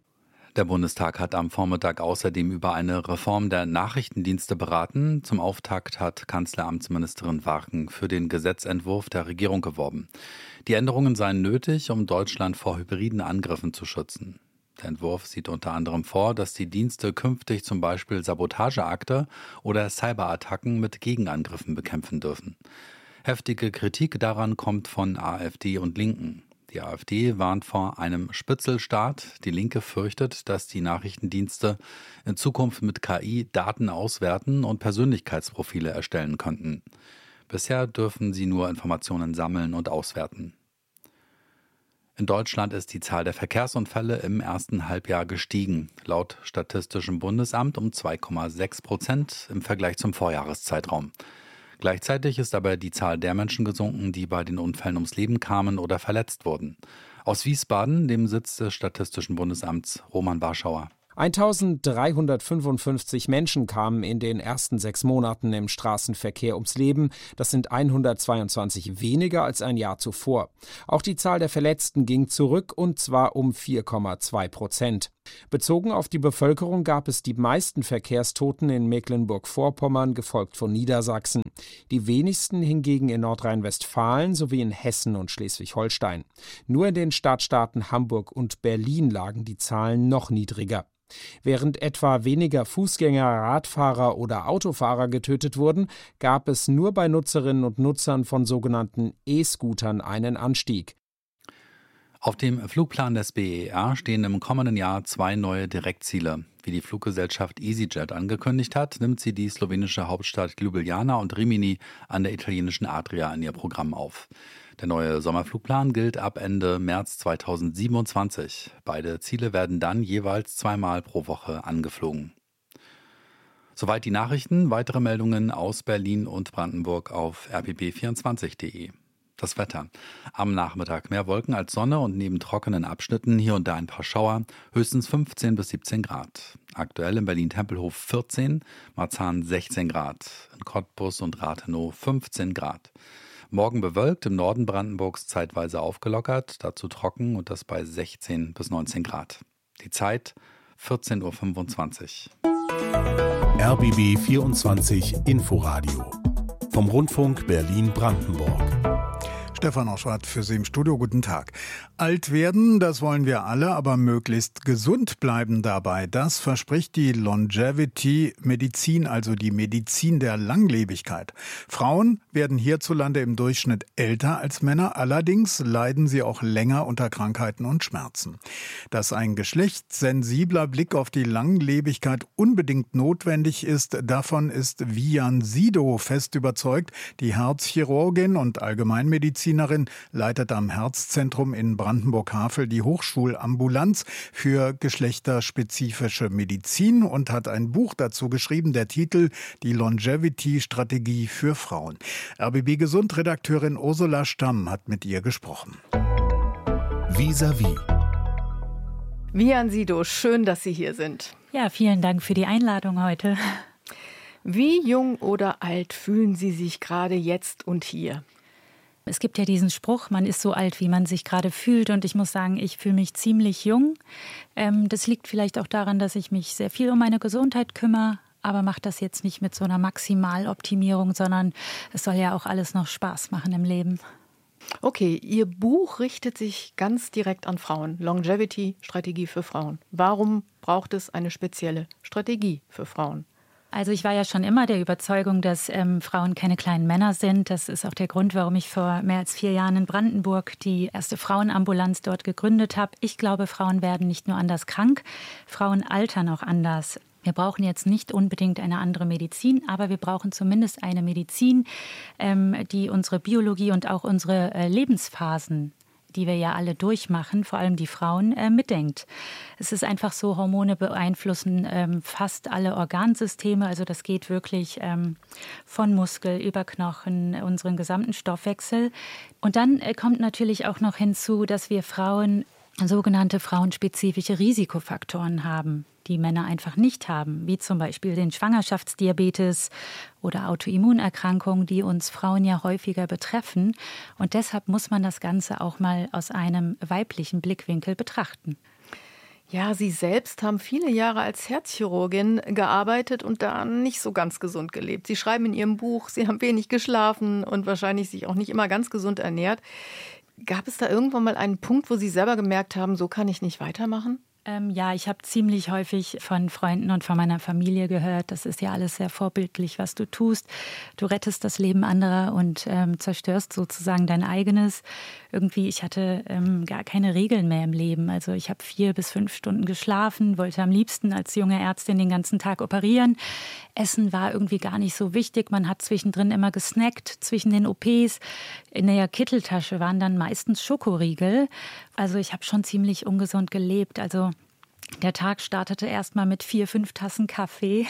Der Bundestag hat am Vormittag außerdem über eine Reform der Nachrichtendienste beraten. Zum Auftakt hat Kanzleramtsministerin Warken für den Gesetzentwurf der Regierung geworben. Die Änderungen seien nötig, um Deutschland vor hybriden Angriffen zu schützen. Der Entwurf sieht unter anderem vor, dass die Dienste künftig zum Beispiel Sabotageakte oder Cyberattacken mit Gegenangriffen bekämpfen dürfen. Heftige Kritik daran kommt von AfD und Linken. Die AfD warnt vor einem Spitzelstaat. Die Linke fürchtet, dass die Nachrichtendienste in Zukunft mit KI Daten auswerten und Persönlichkeitsprofile erstellen könnten. Bisher dürfen sie nur Informationen sammeln und auswerten. In Deutschland ist die Zahl der Verkehrsunfälle im ersten Halbjahr gestiegen, laut Statistischem Bundesamt um 2,6% im Vergleich zum Vorjahreszeitraum. Gleichzeitig ist aber die Zahl der Menschen gesunken, die bei den Unfällen ums Leben kamen oder verletzt wurden. Aus Wiesbaden, dem Sitz des Statistischen Bundesamts, Roman Warschauer. 1.355 Menschen kamen in den ersten 6 Monaten im Straßenverkehr ums Leben. Das sind 122 weniger als ein Jahr zuvor. Auch die Zahl der Verletzten ging zurück, und zwar um 4,2%. Bezogen auf die Bevölkerung gab es die meisten Verkehrstoten in Mecklenburg-Vorpommern, gefolgt von Niedersachsen. Die wenigsten hingegen in Nordrhein-Westfalen sowie in Hessen und Schleswig-Holstein. Nur in den Stadtstaaten Hamburg und Berlin lagen die Zahlen noch niedriger. Während etwa weniger Fußgänger, Radfahrer oder Autofahrer getötet wurden, gab es nur bei Nutzerinnen und Nutzern von sogenannten E-Scootern einen Anstieg. Auf dem Flugplan des BER stehen im kommenden Jahr 2 neue Direktziele. Wie die Fluggesellschaft EasyJet angekündigt hat, nimmt sie die slowenische Hauptstadt Ljubljana und Rimini an der italienischen Adria in ihr Programm auf. Der neue Sommerflugplan gilt ab Ende März 2027. Beide Ziele werden dann jeweils 2-mal pro Woche angeflogen. Soweit die Nachrichten. Weitere Meldungen aus Berlin und Brandenburg auf rbb24.de. Das Wetter. Am Nachmittag mehr Wolken als Sonne und neben trockenen Abschnitten hier und da ein paar Schauer, höchstens 15 bis 17 Grad. Aktuell in Berlin-Tempelhof 14, Marzahn 16 Grad, in Cottbus und Rathenow 15 Grad. Morgen bewölkt, im Norden Brandenburgs zeitweise aufgelockert, dazu trocken und das bei 16 bis 19 Grad. Die Zeit 14.25 Uhr. RBB 24 Inforadio vom Rundfunk Berlin-Brandenburg. Stefan Oschwart für Sie im Studio. Guten Tag. Alt werden, das wollen wir alle, aber möglichst gesund bleiben dabei. Das verspricht die Longevity-Medizin, also die Medizin der Langlebigkeit. Frauen werden hierzulande im Durchschnitt älter als Männer, allerdings leiden sie auch länger unter Krankheiten und Schmerzen. Dass ein geschlechtssensibler Blick auf die Langlebigkeit unbedingt notwendig ist, davon ist Vivian Sido fest überzeugt. Die Herzchirurgin und Allgemeinmedizinerin leitet am Herzzentrum in Brandenburg-Havel die Hochschulambulanz für geschlechterspezifische Medizin und hat ein Buch dazu geschrieben, der Titel Die Longevity-Strategie für Frauen. RBB-Gesund-Redakteurin Ursula Stamm hat mit ihr gesprochen. Vis-à-vis. Vivian Sido, schön, dass Sie hier sind. Ja, vielen Dank für die Einladung heute. Wie jung oder alt fühlen Sie sich gerade jetzt und hier? Es gibt ja diesen Spruch, man ist so alt, wie man sich gerade fühlt. Und ich muss sagen, ich fühle mich ziemlich jung. Das liegt vielleicht auch daran, dass ich mich sehr viel um meine Gesundheit kümmere. Aber mache das jetzt nicht mit so einer Maximaloptimierung, sondern es soll ja auch alles noch Spaß machen im Leben. Okay, Ihr Buch richtet sich ganz direkt an Frauen. Longevity, Strategie für Frauen. Warum braucht es eine spezielle Strategie für Frauen? Also ich war ja schon immer der Überzeugung, dass Frauen keine kleinen Männer sind. Das ist auch der Grund, warum ich vor mehr als 4 Jahren in Brandenburg die erste Frauenambulanz dort gegründet habe. Ich glaube, Frauen werden nicht nur anders krank, Frauen altern auch anders. Wir brauchen jetzt nicht unbedingt eine andere Medizin, aber wir brauchen zumindest eine Medizin, die unsere Biologie und auch unsere Lebensphasen, die wir ja alle durchmachen, vor allem die Frauen, mitdenkt. Es ist einfach so, Hormone beeinflussen fast alle Organsysteme. Also das geht wirklich von Muskel über Knochen, unseren gesamten Stoffwechsel. Und dann kommt natürlich auch noch hinzu, dass wir Frauen sogenannte frauenspezifische Risikofaktoren haben, die Männer einfach nicht haben, wie zum Beispiel den Schwangerschaftsdiabetes oder Autoimmunerkrankungen, die uns Frauen ja häufiger betreffen. Und deshalb muss man das Ganze auch mal aus einem weiblichen Blickwinkel betrachten. Ja, Sie selbst haben viele Jahre als Herzchirurgin gearbeitet und da nicht so ganz gesund gelebt. Sie schreiben in Ihrem Buch, Sie haben wenig geschlafen und wahrscheinlich sich auch nicht immer ganz gesund ernährt. Gab es da irgendwann mal einen Punkt, wo Sie selber gemerkt haben, so kann ich nicht weitermachen? Ja, ich habe ziemlich häufig von Freunden und von meiner Familie gehört, das ist ja alles sehr vorbildlich, was du tust. Du rettest das Leben anderer und zerstörst sozusagen dein eigenes. Irgendwie, ich hatte gar keine Regeln mehr im Leben. Also ich habe 4 bis 5 Stunden geschlafen, wollte am liebsten als junge Ärztin den ganzen Tag operieren. Essen war irgendwie gar nicht so wichtig. Man hat zwischendrin immer gesnackt, zwischen den OPs. In der Kitteltasche waren dann meistens Schokoriegel. Also ich habe schon ziemlich ungesund gelebt. Also der Tag startete erst mal mit 4, 5 Tassen Kaffee.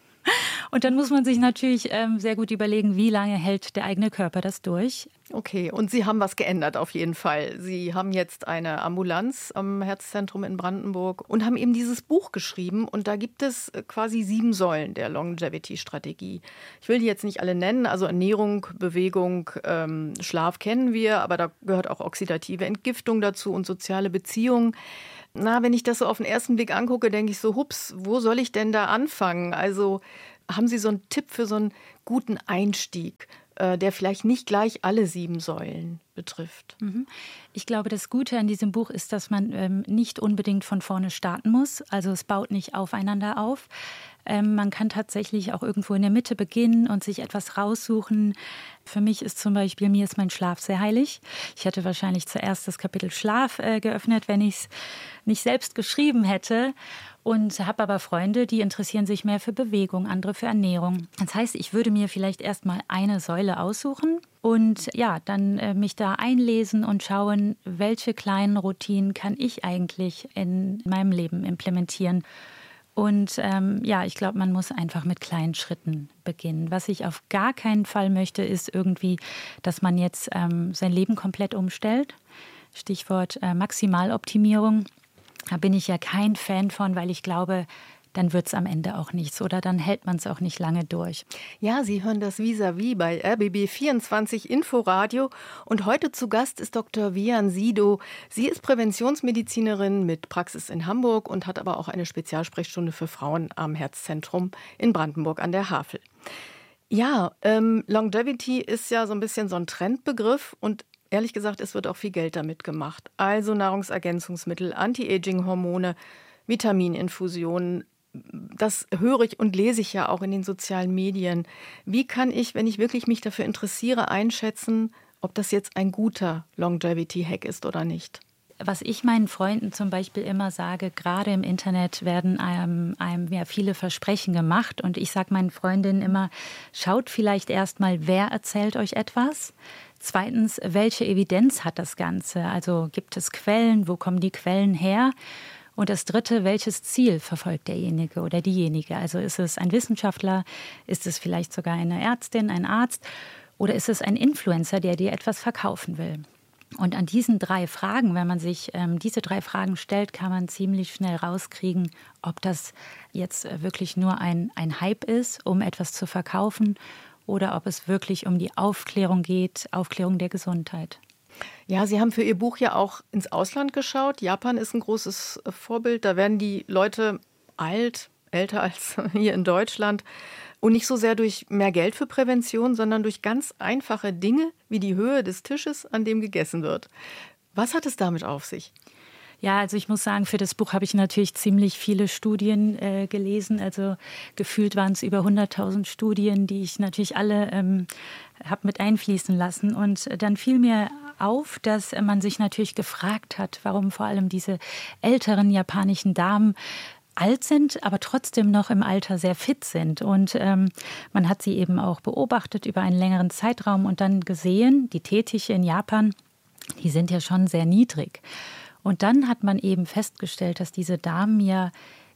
Und dann muss man sich natürlich sehr gut überlegen, wie lange hält der eigene Körper das durch. Okay, und Sie haben was geändert auf jeden Fall. Sie haben jetzt eine Ambulanz am Herzzentrum in Brandenburg und haben eben dieses Buch geschrieben. Und da gibt es quasi 7 Säulen der Longevity-Strategie. Ich will die jetzt nicht alle nennen. Also Ernährung, Bewegung, Schlaf kennen wir. Aber da gehört auch oxidative Entgiftung dazu und soziale Beziehungen. Na, wenn ich das so auf den ersten Blick angucke, denke ich so, hups, wo soll ich denn da anfangen? Also haben Sie so einen Tipp für so einen guten Einstieg, der vielleicht nicht gleich alle 7 Säulen betrifft? Ich glaube, das Gute an diesem Buch ist, dass man nicht unbedingt von vorne starten muss. Also es baut nicht aufeinander auf. Man kann tatsächlich auch irgendwo in der Mitte beginnen und sich etwas raussuchen. Für mich ist zum Beispiel, mir ist mein Schlaf sehr heilig. Ich hätte wahrscheinlich zuerst das Kapitel Schlaf geöffnet, wenn ich es nicht selbst geschrieben hätte. Und habe aber Freunde, die interessieren sich mehr für Bewegung, andere für Ernährung. Das heißt, ich würde mir vielleicht erst mal eine Säule aussuchen und ja, dann mich da einlesen und schauen, welche kleinen Routinen kann ich eigentlich in meinem Leben implementieren. Und ja, ich glaube, man muss einfach mit kleinen Schritten beginnen. Was ich auf gar keinen Fall möchte, ist irgendwie, dass man jetzt sein Leben komplett umstellt. Stichwort Maximaloptimierung. Da bin ich ja kein Fan von, weil ich glaube, dann wird es am Ende auch nichts oder dann hält man es auch nicht lange durch. Ja, Sie hören das Vis-à-vis bei RBB 24 Inforadio und heute zu Gast ist Dr. Vian Sido. Sie ist Präventionsmedizinerin mit Praxis in Hamburg und hat aber auch eine Spezialsprechstunde für Frauen am Herzzentrum in Brandenburg an der Havel. Ja, Longevity ist ja so ein bisschen so ein Trendbegriff und ehrlich gesagt, es wird auch viel Geld damit gemacht. Also Nahrungsergänzungsmittel, Anti-Aging-Hormone, Vitamininfusionen. Das höre ich und lese ich ja auch in den sozialen Medien. Wie kann ich, wenn ich wirklich mich dafür interessiere, einschätzen, ob das jetzt ein guter Longevity-Hack ist oder nicht? Was ich meinen Freunden zum Beispiel immer sage, gerade im Internet werden einem ja viele Versprechen gemacht. Und ich sage meinen Freundinnen immer, schaut vielleicht erst mal, wer erzählt euch etwas. Zweitens, welche Evidenz hat das Ganze? Also gibt es Quellen? Wo kommen die Quellen her? Und das Dritte, welches Ziel verfolgt derjenige oder diejenige? Also ist es ein Wissenschaftler? Ist es vielleicht sogar eine Ärztin, ein Arzt? Oder ist es ein Influencer, der dir etwas verkaufen will? Und an diesen 3 Fragen, wenn man sich diese 3 Fragen stellt, kann man ziemlich schnell rauskriegen, ob das jetzt wirklich nur ein Hype ist, um etwas zu verkaufen, oder ob es wirklich um die Aufklärung geht, Aufklärung der Gesundheit. Ja, Sie haben für Ihr Buch ja auch ins Ausland geschaut. Japan ist ein großes Vorbild. Da werden die Leute alt, älter als hier in Deutschland. Und nicht so sehr durch mehr Geld für Prävention, sondern durch ganz einfache Dinge wie die Höhe des Tisches, an dem gegessen wird. Was hat es damit auf sich? Ja, also ich muss sagen, für das Buch habe ich natürlich ziemlich viele Studien gelesen. Also gefühlt waren es über 100.000 Studien, die ich natürlich alle habe mit einfließen lassen. Und dann fiel mir auf, dass man sich natürlich gefragt hat, warum vor allem diese älteren japanischen Damen alt sind, aber trotzdem noch im Alter sehr fit sind. Und man hat sie eben auch beobachtet über einen längeren Zeitraum und dann gesehen, die Teettiche in Japan, die sind ja schon sehr niedrig. Und dann hat man eben festgestellt, dass diese Damen ja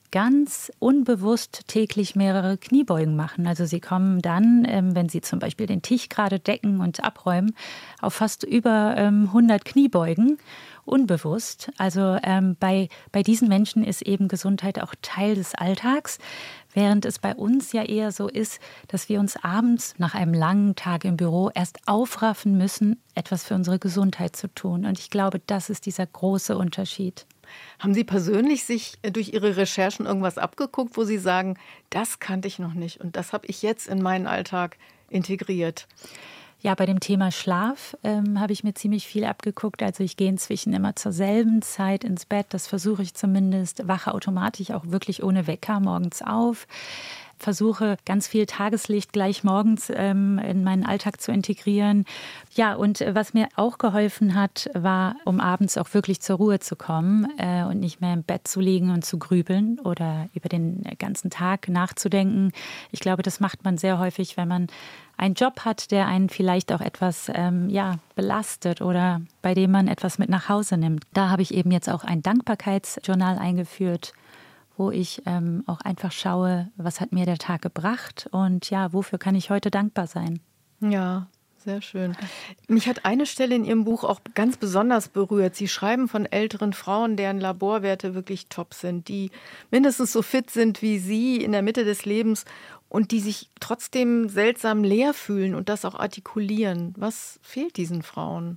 ganz unbewusst täglich mehrere Kniebeugen machen. Also sie kommen dann, wenn sie zum Beispiel den Tisch gerade decken und abräumen, auf fast über 100 Kniebeugen, unbewusst. Also bei diesen Menschen ist eben Gesundheit auch Teil des Alltags, während es bei uns ja eher so ist, dass wir uns abends nach einem langen Tag im Büro erst aufraffen müssen, etwas für unsere Gesundheit zu tun. Und ich glaube, das ist dieser große Unterschied. Haben Sie persönlich sich durch Ihre Recherchen irgendwas abgeguckt, wo Sie sagen, das kannte ich noch nicht und das habe ich jetzt in meinen Alltag integriert? Ja, bei dem Thema Schlaf habe ich mir ziemlich viel abgeguckt. Also ich gehe inzwischen immer zur selben Zeit ins Bett. Das versuche ich zumindest. Wache automatisch auch wirklich ohne Wecker morgens auf. Versuche ganz viel Tageslicht gleich morgens in meinen Alltag zu integrieren. Ja, und was mir auch geholfen hat, war, um abends auch wirklich zur Ruhe zu kommen und nicht mehr im Bett zu liegen und zu grübeln oder über den ganzen Tag nachzudenken. Ich glaube, das macht man sehr häufig, wenn man einen Job hat, der einen vielleicht auch etwas belastet oder bei dem man etwas mit nach Hause nimmt. Da habe ich eben jetzt auch ein Dankbarkeitsjournal eingeführt, wo ich auch einfach schaue, was hat mir der Tag gebracht und ja, wofür kann ich heute dankbar sein. Ja, sehr schön. Mich hat eine Stelle in Ihrem Buch auch ganz besonders berührt. Sie schreiben von älteren Frauen, deren Laborwerte wirklich top sind, die mindestens so fit sind wie Sie in der Mitte des Lebens und die sich trotzdem seltsam leer fühlen und das auch artikulieren. Was fehlt diesen Frauen?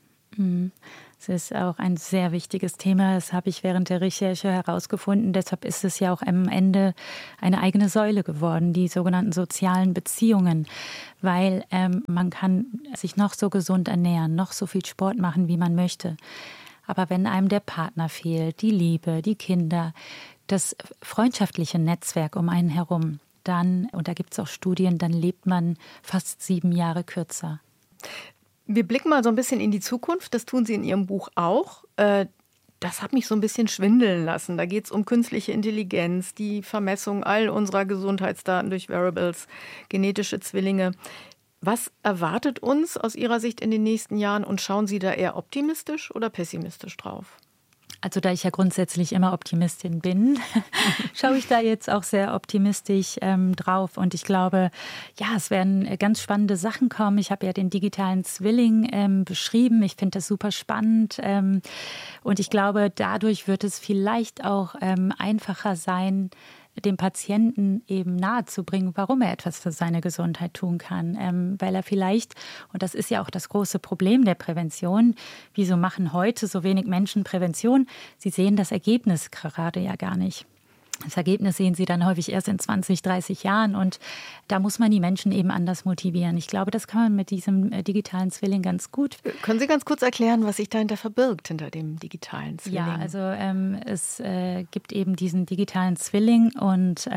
Es ist auch ein sehr wichtiges Thema. Das habe ich während der Recherche herausgefunden. Deshalb ist es ja auch am Ende eine eigene Säule geworden, die sogenannten sozialen Beziehungen. Weil man kann sich noch so gesund ernähren, noch so viel Sport machen, wie man möchte. Aber wenn einem der Partner fehlt, die Liebe, die Kinder, das freundschaftliche Netzwerk um einen herum, dann, und da gibt es auch Studien, dann lebt man fast 7 Jahre kürzer. Wir blicken mal so ein bisschen in die Zukunft. Das tun Sie in Ihrem Buch auch. Das hat mich so ein bisschen schwindeln lassen. Da geht es um künstliche Intelligenz, die Vermessung all unserer Gesundheitsdaten durch Wearables, genetische Zwillinge. Was erwartet uns aus Ihrer Sicht in den nächsten Jahren und schauen Sie da eher optimistisch oder pessimistisch drauf? Also da ich ja grundsätzlich immer Optimistin bin, schaue ich da jetzt auch sehr optimistisch drauf. Und ich glaube, ja, es werden ganz spannende Sachen kommen. Ich habe ja den digitalen Zwilling beschrieben. Ich finde das super spannend. Und ich glaube, dadurch wird es vielleicht auch einfacher sein, dem Patienten eben nahezubringen, warum er etwas für seine Gesundheit tun kann. Weil er vielleicht, und das ist ja auch das große Problem der Prävention, wieso machen heute so wenig Menschen Prävention? Sie sehen das Ergebnis gerade ja gar nicht. Das Ergebnis sehen Sie dann häufig erst in 20, 30 Jahren und da muss man die Menschen eben anders motivieren. Ich glaube, das kann man mit diesem digitalen Zwilling ganz gut. Können Sie ganz kurz erklären, was sich dahinter verbirgt, hinter dem digitalen Zwilling? Ja, also es gibt eben diesen digitalen Zwilling und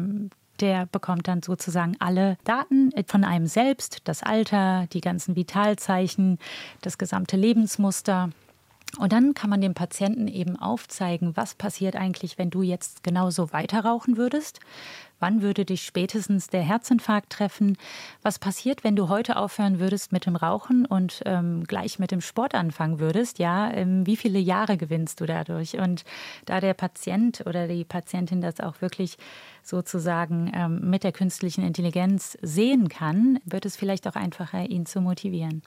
der bekommt dann sozusagen alle Daten von einem selbst, das Alter, die ganzen Vitalzeichen, das gesamte Lebensmuster. Und dann kann man dem Patienten eben aufzeigen, was passiert eigentlich, wenn du jetzt genauso weiter rauchen würdest. Wann würde dich spätestens der Herzinfarkt treffen? Was passiert, wenn du heute aufhören würdest mit dem Rauchen und gleich mit dem Sport anfangen würdest? Ja, wie viele Jahre gewinnst du dadurch? Und da der Patient oder die Patientin das auch wirklich sozusagen mit der künstlichen Intelligenz sehen kann, wird es vielleicht auch einfacher, ihn zu motivieren.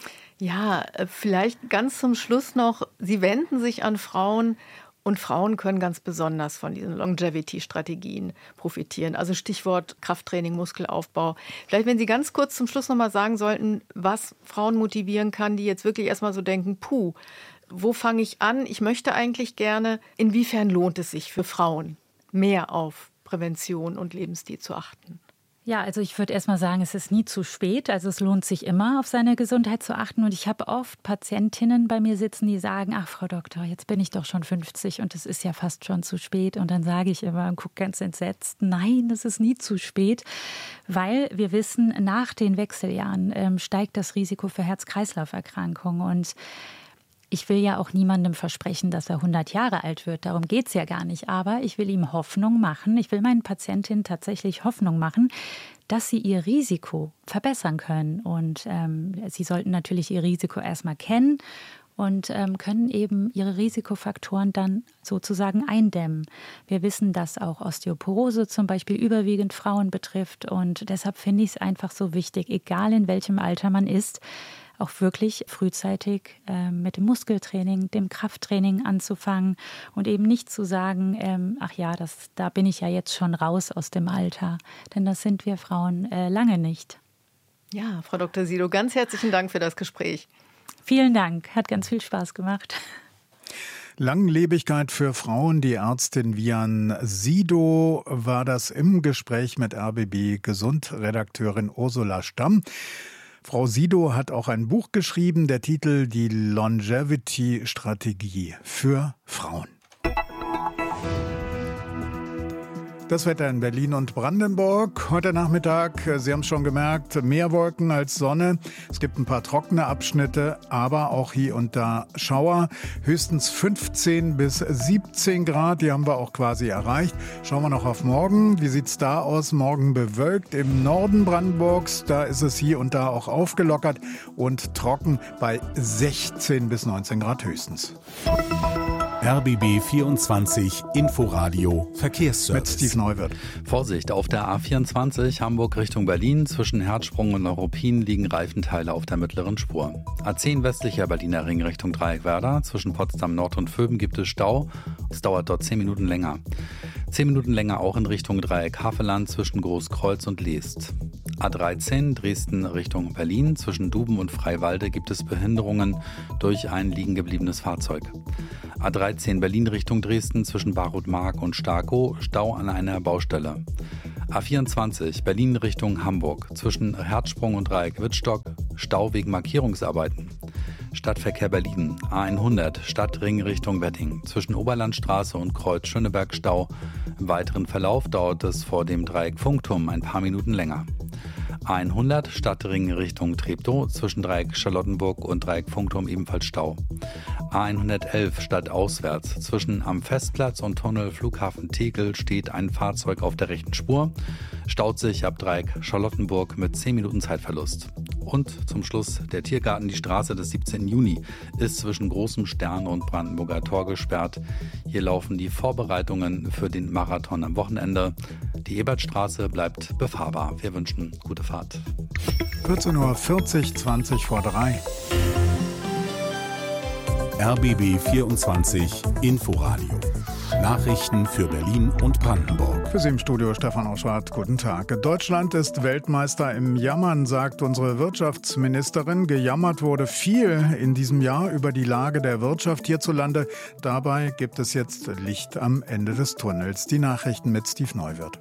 Ja, vielleicht ganz zum Schluss noch, Sie wenden sich an Frauen und Frauen können ganz besonders von diesen Longevity-Strategien profitieren. Also Stichwort Krafttraining, Muskelaufbau. Vielleicht, wenn Sie ganz kurz zum Schluss noch mal sagen sollten, was Frauen motivieren kann, die jetzt wirklich erstmal so denken, wo fange ich an? Ich möchte eigentlich gerne. Inwiefern lohnt es sich für Frauen, mehr auf Prävention und Lebensstil zu achten? Ja, also ich würde erst mal sagen, es ist nie zu spät. Also es lohnt sich immer, auf seine Gesundheit zu achten. Und ich habe oft Patientinnen bei mir sitzen, die sagen, ach Frau Doktor, jetzt bin ich doch schon 50 und es ist ja fast schon zu spät. Und dann sage ich immer und gucke ganz entsetzt, nein, es ist nie zu spät. Weil wir wissen, nach den Wechseljahren steigt das Risiko für Herz-Kreislauf-Erkrankungen. Und ich will ja auch niemandem versprechen, dass er 100 Jahre alt wird. Darum geht es ja gar nicht. Aber ich will ihm Hoffnung machen. Ich will meinen Patientinnen tatsächlich Hoffnung machen, dass sie ihr Risiko verbessern können. Und sie sollten natürlich ihr Risiko erstmal kennen und können eben ihre Risikofaktoren dann sozusagen eindämmen. Wir wissen, dass auch Osteoporose zum Beispiel überwiegend Frauen betrifft. Und deshalb finde ich es einfach so wichtig, egal in welchem Alter man ist, auch wirklich frühzeitig mit dem Muskeltraining, dem Krafttraining anzufangen und eben nicht zu sagen, ach ja, da bin ich ja jetzt schon raus aus dem Alter. Denn das sind wir Frauen lange nicht. Ja, Frau Dr. Sido, ganz herzlichen Dank für das Gespräch. Vielen Dank, hat ganz viel Spaß gemacht. Langlebigkeit für Frauen. Die Ärztin Vian Sido war das im Gespräch mit RBB Gesund-Redakteurin Ursula Stamm. Frau Sido hat auch ein Buch geschrieben, der Titel Die Longevity-Strategie für Frauen. Das Wetter in Berlin und Brandenburg. Heute Nachmittag, Sie haben es schon gemerkt, mehr Wolken als Sonne. Es gibt ein paar trockene Abschnitte, aber auch hier und da Schauer. Höchstens 15 bis 17 Grad, die haben wir auch quasi erreicht. Schauen wir noch auf morgen. Wie sieht's da aus? Morgen bewölkt im Norden Brandenburgs. Da ist es hier und da auch aufgelockert und trocken bei 16 bis 19 Grad höchstens. RBB 24 Inforadio Verkehrsservice. Mit Steve Neuwirth. Vorsicht, auf der A24 Hamburg Richtung Berlin zwischen Herzsprung und Neuruppin liegen Reifenteile auf der mittleren Spur. A10 westlicher Berliner Ring Richtung Dreieckwerder zwischen Potsdam Nord und Vöben gibt es Stau. Es dauert dort 10 Minuten länger. 10 Minuten länger auch in Richtung Dreieck Havelland zwischen Großkreuz und Leest. A13 Dresden Richtung Berlin zwischen Duben und Freiwalde gibt es Behinderungen durch ein liegen gebliebenes Fahrzeug. A13 Berlin Richtung Dresden zwischen Barutmark und Starkow, Stau an einer Baustelle. A24 Berlin Richtung Hamburg zwischen Herzsprung und Dreieck Wittstock, Stau wegen Markierungsarbeiten. Stadtverkehr Berlin, A100 Stadtring Richtung Wedding zwischen Oberlandstraße und Kreuz Schöneberg Stau. Im weiteren Verlauf dauert es vor dem Dreieck Funkturm ein paar Minuten länger. A100 Stadtring Richtung Treptow zwischen Dreieck Charlottenburg und Dreieck Funkturm ebenfalls Stau. A111 stadtauswärts zwischen am Festplatz und Tunnel Flughafen Tegel steht ein Fahrzeug auf der rechten Spur, staut sich ab Dreieck Charlottenburg mit 10 Minuten Zeitverlust. Und zum Schluss der Tiergarten, die Straße des 17. Juni ist zwischen Großem Stern und Brandenburger Tor gesperrt. Hier laufen die Vorbereitungen für den Marathon am Wochenende. Die Ebertstraße bleibt befahrbar. Wir wünschen gute Fahrt. 14:40 20 vor 3. RBB 24 Inforadio. Nachrichten für Berlin und Brandenburg. Für Sie im Studio Stefan Auschwart. Guten Tag. Deutschland ist Weltmeister im Jammern, sagt unsere Wirtschaftsministerin. Gejammert wurde viel in diesem Jahr über die Lage der Wirtschaft hierzulande. Dabei gibt es jetzt Licht am Ende des Tunnels. Die Nachrichten mit Steve Neuwirth.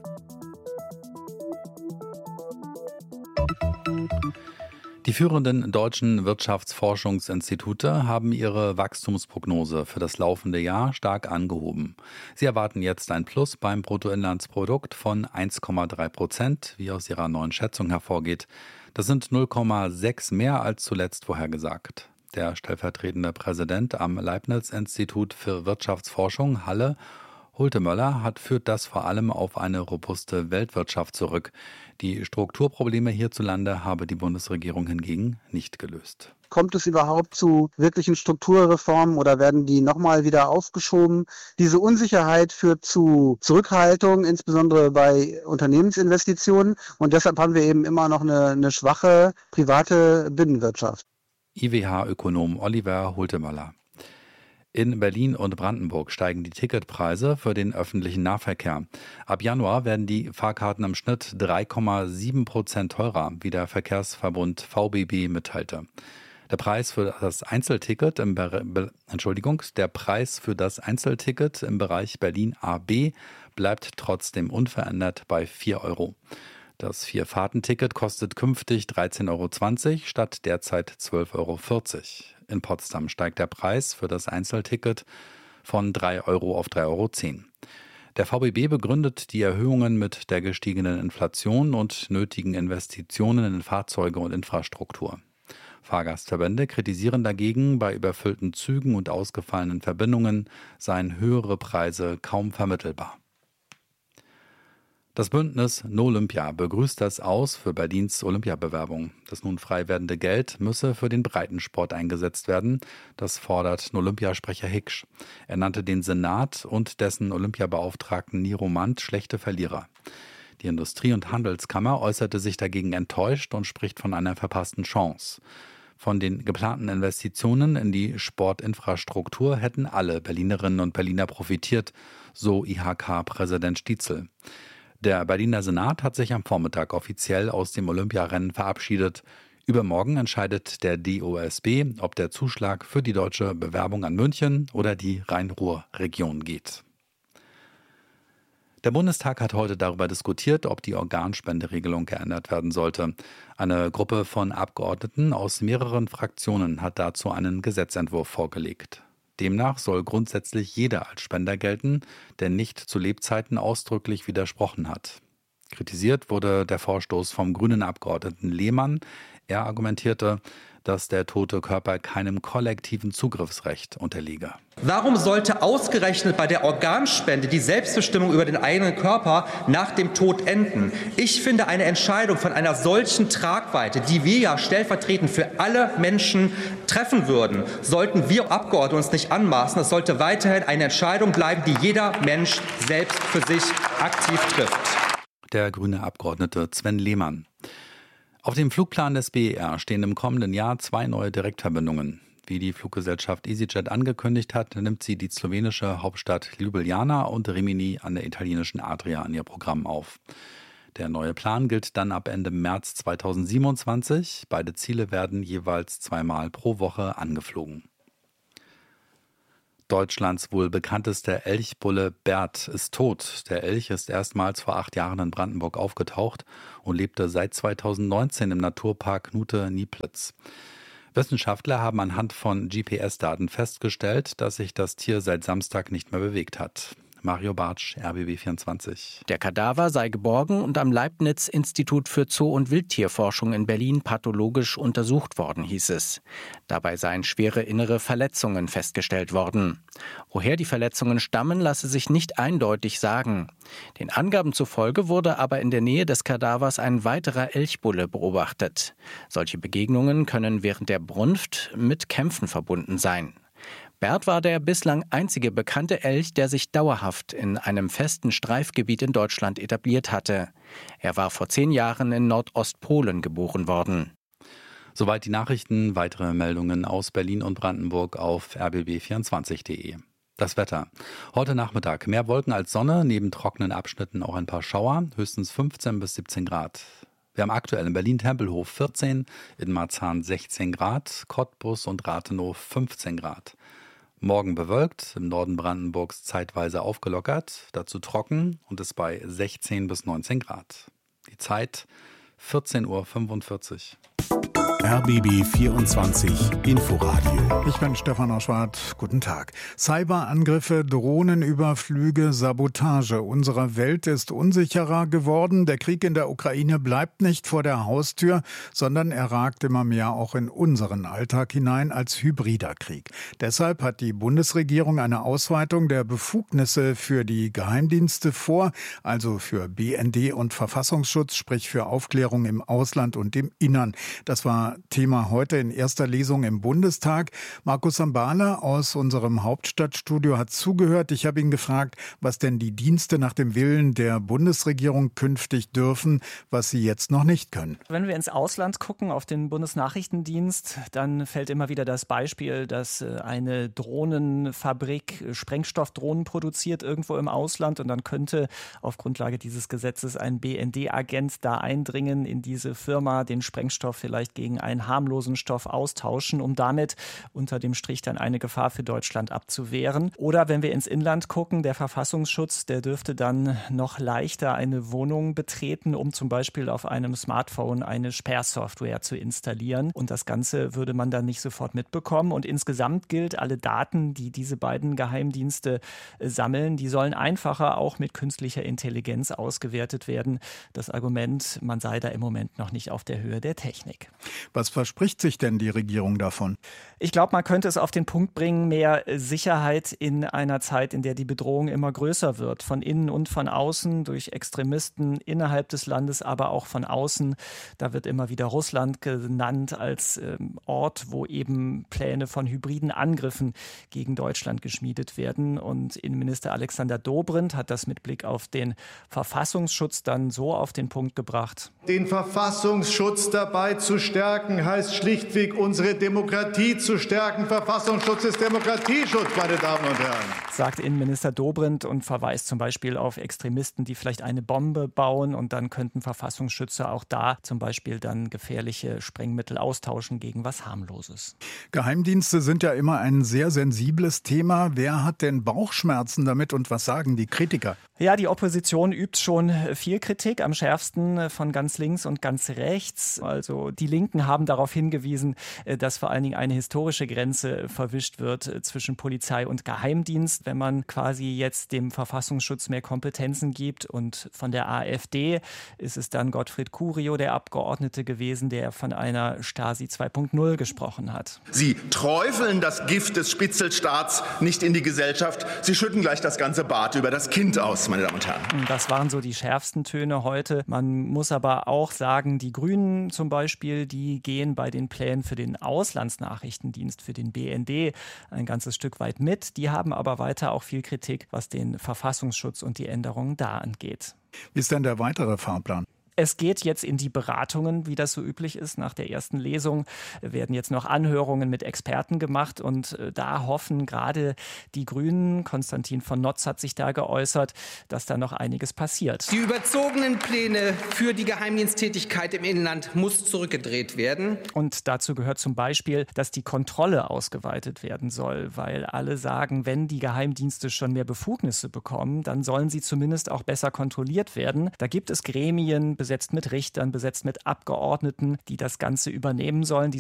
Die führenden deutschen Wirtschaftsforschungsinstitute haben ihre Wachstumsprognose für das laufende Jahr stark angehoben. Sie erwarten jetzt ein Plus beim Bruttoinlandsprodukt von 1,3%, wie aus ihrer neuen Schätzung hervorgeht. Das sind 0,6 mehr als zuletzt vorhergesagt. Der stellvertretende Präsident am Leibniz-Institut für Wirtschaftsforschung, Halle, Hulte-Möller, führt das vor allem auf eine robuste Weltwirtschaft zurück. Die Strukturprobleme hierzulande habe die Bundesregierung hingegen nicht gelöst. Kommt es überhaupt zu wirklichen Strukturreformen oder werden die nochmal wieder aufgeschoben? Diese Unsicherheit führt zu Zurückhaltung, insbesondere bei Unternehmensinvestitionen. Und deshalb haben wir eben immer noch eine schwache private Binnenwirtschaft. IWH-Ökonom Oliver Hulte-Möller. In Berlin und Brandenburg steigen die Ticketpreise für den öffentlichen Nahverkehr. Ab Januar werden die Fahrkarten im Schnitt 3,7% teurer, wie der Verkehrsverbund VBB mitteilte. Der Preis für das Einzelticket im Bereich Berlin AB bleibt trotzdem unverändert bei 4 Euro. Das Vierfahrtenticket kostet künftig 13,20 Euro statt derzeit 12,40 Euro. In Potsdam steigt der Preis für das Einzelticket von 3 Euro auf 3,10 Euro. Der VBB begründet die Erhöhungen mit der gestiegenen Inflation und nötigen Investitionen in Fahrzeuge und Infrastruktur. Fahrgastverbände kritisieren dagegen, bei überfüllten Zügen und ausgefallenen Verbindungen seien höhere Preise kaum vermittelbar. Das Bündnis No Olympia begrüßt das Aus für Berlins Olympiabewerbung. Das nun frei werdende Geld müsse für den Breitensport eingesetzt werden. Das fordert No-Olympia-Sprecher Hiksch. Er nannte den Senat und dessen Olympiabeauftragten Niro Mand schlechte Verlierer. Die Industrie- und Handelskammer äußerte sich dagegen enttäuscht und spricht von einer verpassten Chance. Von den geplanten Investitionen in die Sportinfrastruktur hätten alle Berlinerinnen und Berliner profitiert, so IHK-Präsident Stietzel. Der Berliner Senat hat sich am Vormittag offiziell aus dem Olympiarennen verabschiedet. Übermorgen entscheidet der DOSB, ob der Zuschlag für die deutsche Bewerbung an München oder die Rhein-Ruhr-Region geht. Der Bundestag hat heute darüber diskutiert, ob die Organspenderegelung geändert werden sollte. Eine Gruppe von Abgeordneten aus mehreren Fraktionen hat dazu einen Gesetzentwurf vorgelegt. Demnach soll grundsätzlich jeder als Spender gelten, der nicht zu Lebzeiten ausdrücklich widersprochen hat. Kritisiert wurde der Vorstoß vom grünen Abgeordneten Lehmann. Er argumentierte, dass der tote Körper keinem kollektiven Zugriffsrecht unterliege. Warum sollte ausgerechnet bei der Organspende die Selbstbestimmung über den eigenen Körper nach dem Tod enden? Ich finde eine Entscheidung von einer solchen Tragweite, die wir ja stellvertretend für alle Menschen treffen würden, sollten wir Abgeordnete uns nicht anmaßen. Es sollte weiterhin eine Entscheidung bleiben, die jeder Mensch selbst für sich aktiv trifft. Der grüne Abgeordnete Sven Lehmann. Auf dem Flugplan des BER stehen im kommenden Jahr 2 neue Direktverbindungen. Wie die Fluggesellschaft EasyJet angekündigt hat, nimmt sie die slowenische Hauptstadt Ljubljana und Rimini an der italienischen Adria an ihr Programm auf. Der neue Plan gilt dann ab Ende März 2027. Beide Ziele werden jeweils 2-mal pro Woche angeflogen. Deutschlands wohl bekanntester Elchbulle Bert ist tot. Der Elch ist erstmals vor 8 Jahren in Brandenburg aufgetaucht und lebte seit 2019 im Naturpark Nute-Nieplitz. Wissenschaftler haben anhand von GPS-Daten festgestellt, dass sich das Tier seit Samstag nicht mehr bewegt hat. Mario Bartsch, RBB 24. Der Kadaver sei geborgen und am Leibniz-Institut für Zoo- und Wildtierforschung in Berlin pathologisch untersucht worden, hieß es. Dabei seien schwere innere Verletzungen festgestellt worden. Woher die Verletzungen stammen, lasse sich nicht eindeutig sagen. Den Angaben zufolge wurde aber in der Nähe des Kadavers ein weiterer Elchbulle beobachtet. Solche Begegnungen können während der Brunft mit Kämpfen verbunden sein. Bert war der bislang einzige bekannte Elch, der sich dauerhaft in einem festen Streifgebiet in Deutschland etabliert hatte. Er war vor 10 Jahren in Nordostpolen geboren worden. Soweit die Nachrichten. Weitere Meldungen aus Berlin und Brandenburg auf rbb24.de. Das Wetter. Heute Nachmittag mehr Wolken als Sonne, neben trockenen Abschnitten auch ein paar Schauer, höchstens 15 bis 17 Grad. Wir haben aktuell in Berlin-Tempelhof 14, in Marzahn 16 Grad, Cottbus und Rathenow 15 Grad. Morgen bewölkt, im Norden Brandenburgs zeitweise aufgelockert, dazu trocken und es bei 16 bis 19 Grad. Die Zeit 14:45 Uhr. RBB 24 Inforadio. Ich bin Stefan Oschwart. Guten Tag. Cyberangriffe, Drohnenüberflüge, Sabotage. Unsere Welt ist unsicherer geworden. Der Krieg in der Ukraine bleibt nicht vor der Haustür, sondern er ragt immer mehr auch in unseren Alltag hinein als hybrider Krieg. Deshalb hat die Bundesregierung eine Ausweitung der Befugnisse für die Geheimdienste vor, also für BND und Verfassungsschutz, sprich für Aufklärung im Ausland und im Innern. Das war Thema heute in erster Lesung im Bundestag. Markus Sambala aus unserem Hauptstadtstudio hat zugehört. Ich habe ihn gefragt, was denn die Dienste nach dem Willen der Bundesregierung künftig dürfen, was sie jetzt noch nicht können. Wenn wir ins Ausland gucken, auf den Bundesnachrichtendienst, dann fällt immer wieder das Beispiel, dass eine Drohnenfabrik Sprengstoffdrohnen produziert irgendwo im Ausland und dann könnte auf Grundlage dieses Gesetzes ein BND-Agent da eindringen in diese Firma, den Sprengstoff vielleicht gegen einen harmlosen Stoff austauschen, um damit unter dem Strich dann eine Gefahr für Deutschland abzuwehren. Oder wenn wir ins Inland gucken, der Verfassungsschutz, der dürfte dann noch leichter eine Wohnung betreten, um zum Beispiel auf einem Smartphone eine Sperrsoftware zu installieren. Und das Ganze würde man dann nicht sofort mitbekommen. Und insgesamt gilt, alle Daten, die diese beiden Geheimdienste sammeln, die sollen einfacher auch mit künstlicher Intelligenz ausgewertet werden. Das Argument, man sei da im Moment noch nicht auf der Höhe der Technik. Was verspricht sich denn die Regierung davon? Ich glaube, man könnte es auf den Punkt bringen, mehr Sicherheit in einer Zeit, in der die Bedrohung immer größer wird. Von innen und von außen, durch Extremisten innerhalb des Landes, aber auch von außen. Da wird immer wieder Russland genannt als Ort, wo eben Pläne von hybriden Angriffen gegen Deutschland geschmiedet werden. Und Innenminister Alexander Dobrindt hat das mit Blick auf den Verfassungsschutz dann so auf den Punkt gebracht. Den Verfassungsschutz dabei zu stärken, stärken heißt schlichtweg, unsere Demokratie zu stärken. Verfassungsschutz ist Demokratieschutz, meine Damen und Herren. Sagt Innenminister Dobrindt und verweist zum Beispiel auf Extremisten, die vielleicht eine Bombe bauen, und dann könnten Verfassungsschützer auch da zum Beispiel dann gefährliche Sprengmittel austauschen gegen was Harmloses. Geheimdienste sind ja immer ein sehr sensibles Thema. Wer hat denn Bauchschmerzen damit und was sagen die Kritiker? Ja, die Opposition übt schon viel Kritik, am schärfsten von ganz links und ganz rechts. Also die Linken haben darauf hingewiesen, dass vor allen Dingen eine historische Grenze verwischt wird zwischen Polizei und Geheimdienst, wenn man quasi jetzt dem Verfassungsschutz mehr Kompetenzen gibt. Und von der AfD ist es dann Gottfried Curio, der Abgeordnete gewesen, der von einer Stasi 2.0 gesprochen hat. Sie träufeln das Gift des Spitzelstaats nicht in die Gesellschaft. Sie schütten gleich das ganze Bad über das Kind aus, meine Damen und Herren. Das waren so die schärfsten Töne heute. Man muss aber auch sagen, die Grünen zum Beispiel, die gehen bei den Plänen für den Auslandsnachrichtendienst, für den BND, ein ganzes Stück weit mit. Die haben aber weiter auch viel Kritik, was den Verfassungsschutz und die Änderungen da angeht. Wie ist denn der weitere Fahrplan? Es geht jetzt in die Beratungen, wie das so üblich ist. Nach der ersten Lesung werden jetzt noch Anhörungen mit Experten gemacht. Und da hoffen gerade die Grünen, Konstantin von Notz hat sich da geäußert, dass da noch einiges passiert. Die überzogenen Pläne für die Geheimdiensttätigkeit im Inland muss zurückgedreht werden. Und dazu gehört zum Beispiel, dass die Kontrolle ausgeweitet werden soll. Weil alle sagen, wenn die Geheimdienste schon mehr Befugnisse bekommen, dann sollen sie zumindest auch besser kontrolliert werden. Da gibt es Gremien, besetzt mit Richtern, besetzt mit Abgeordneten, die das Ganze übernehmen sollen.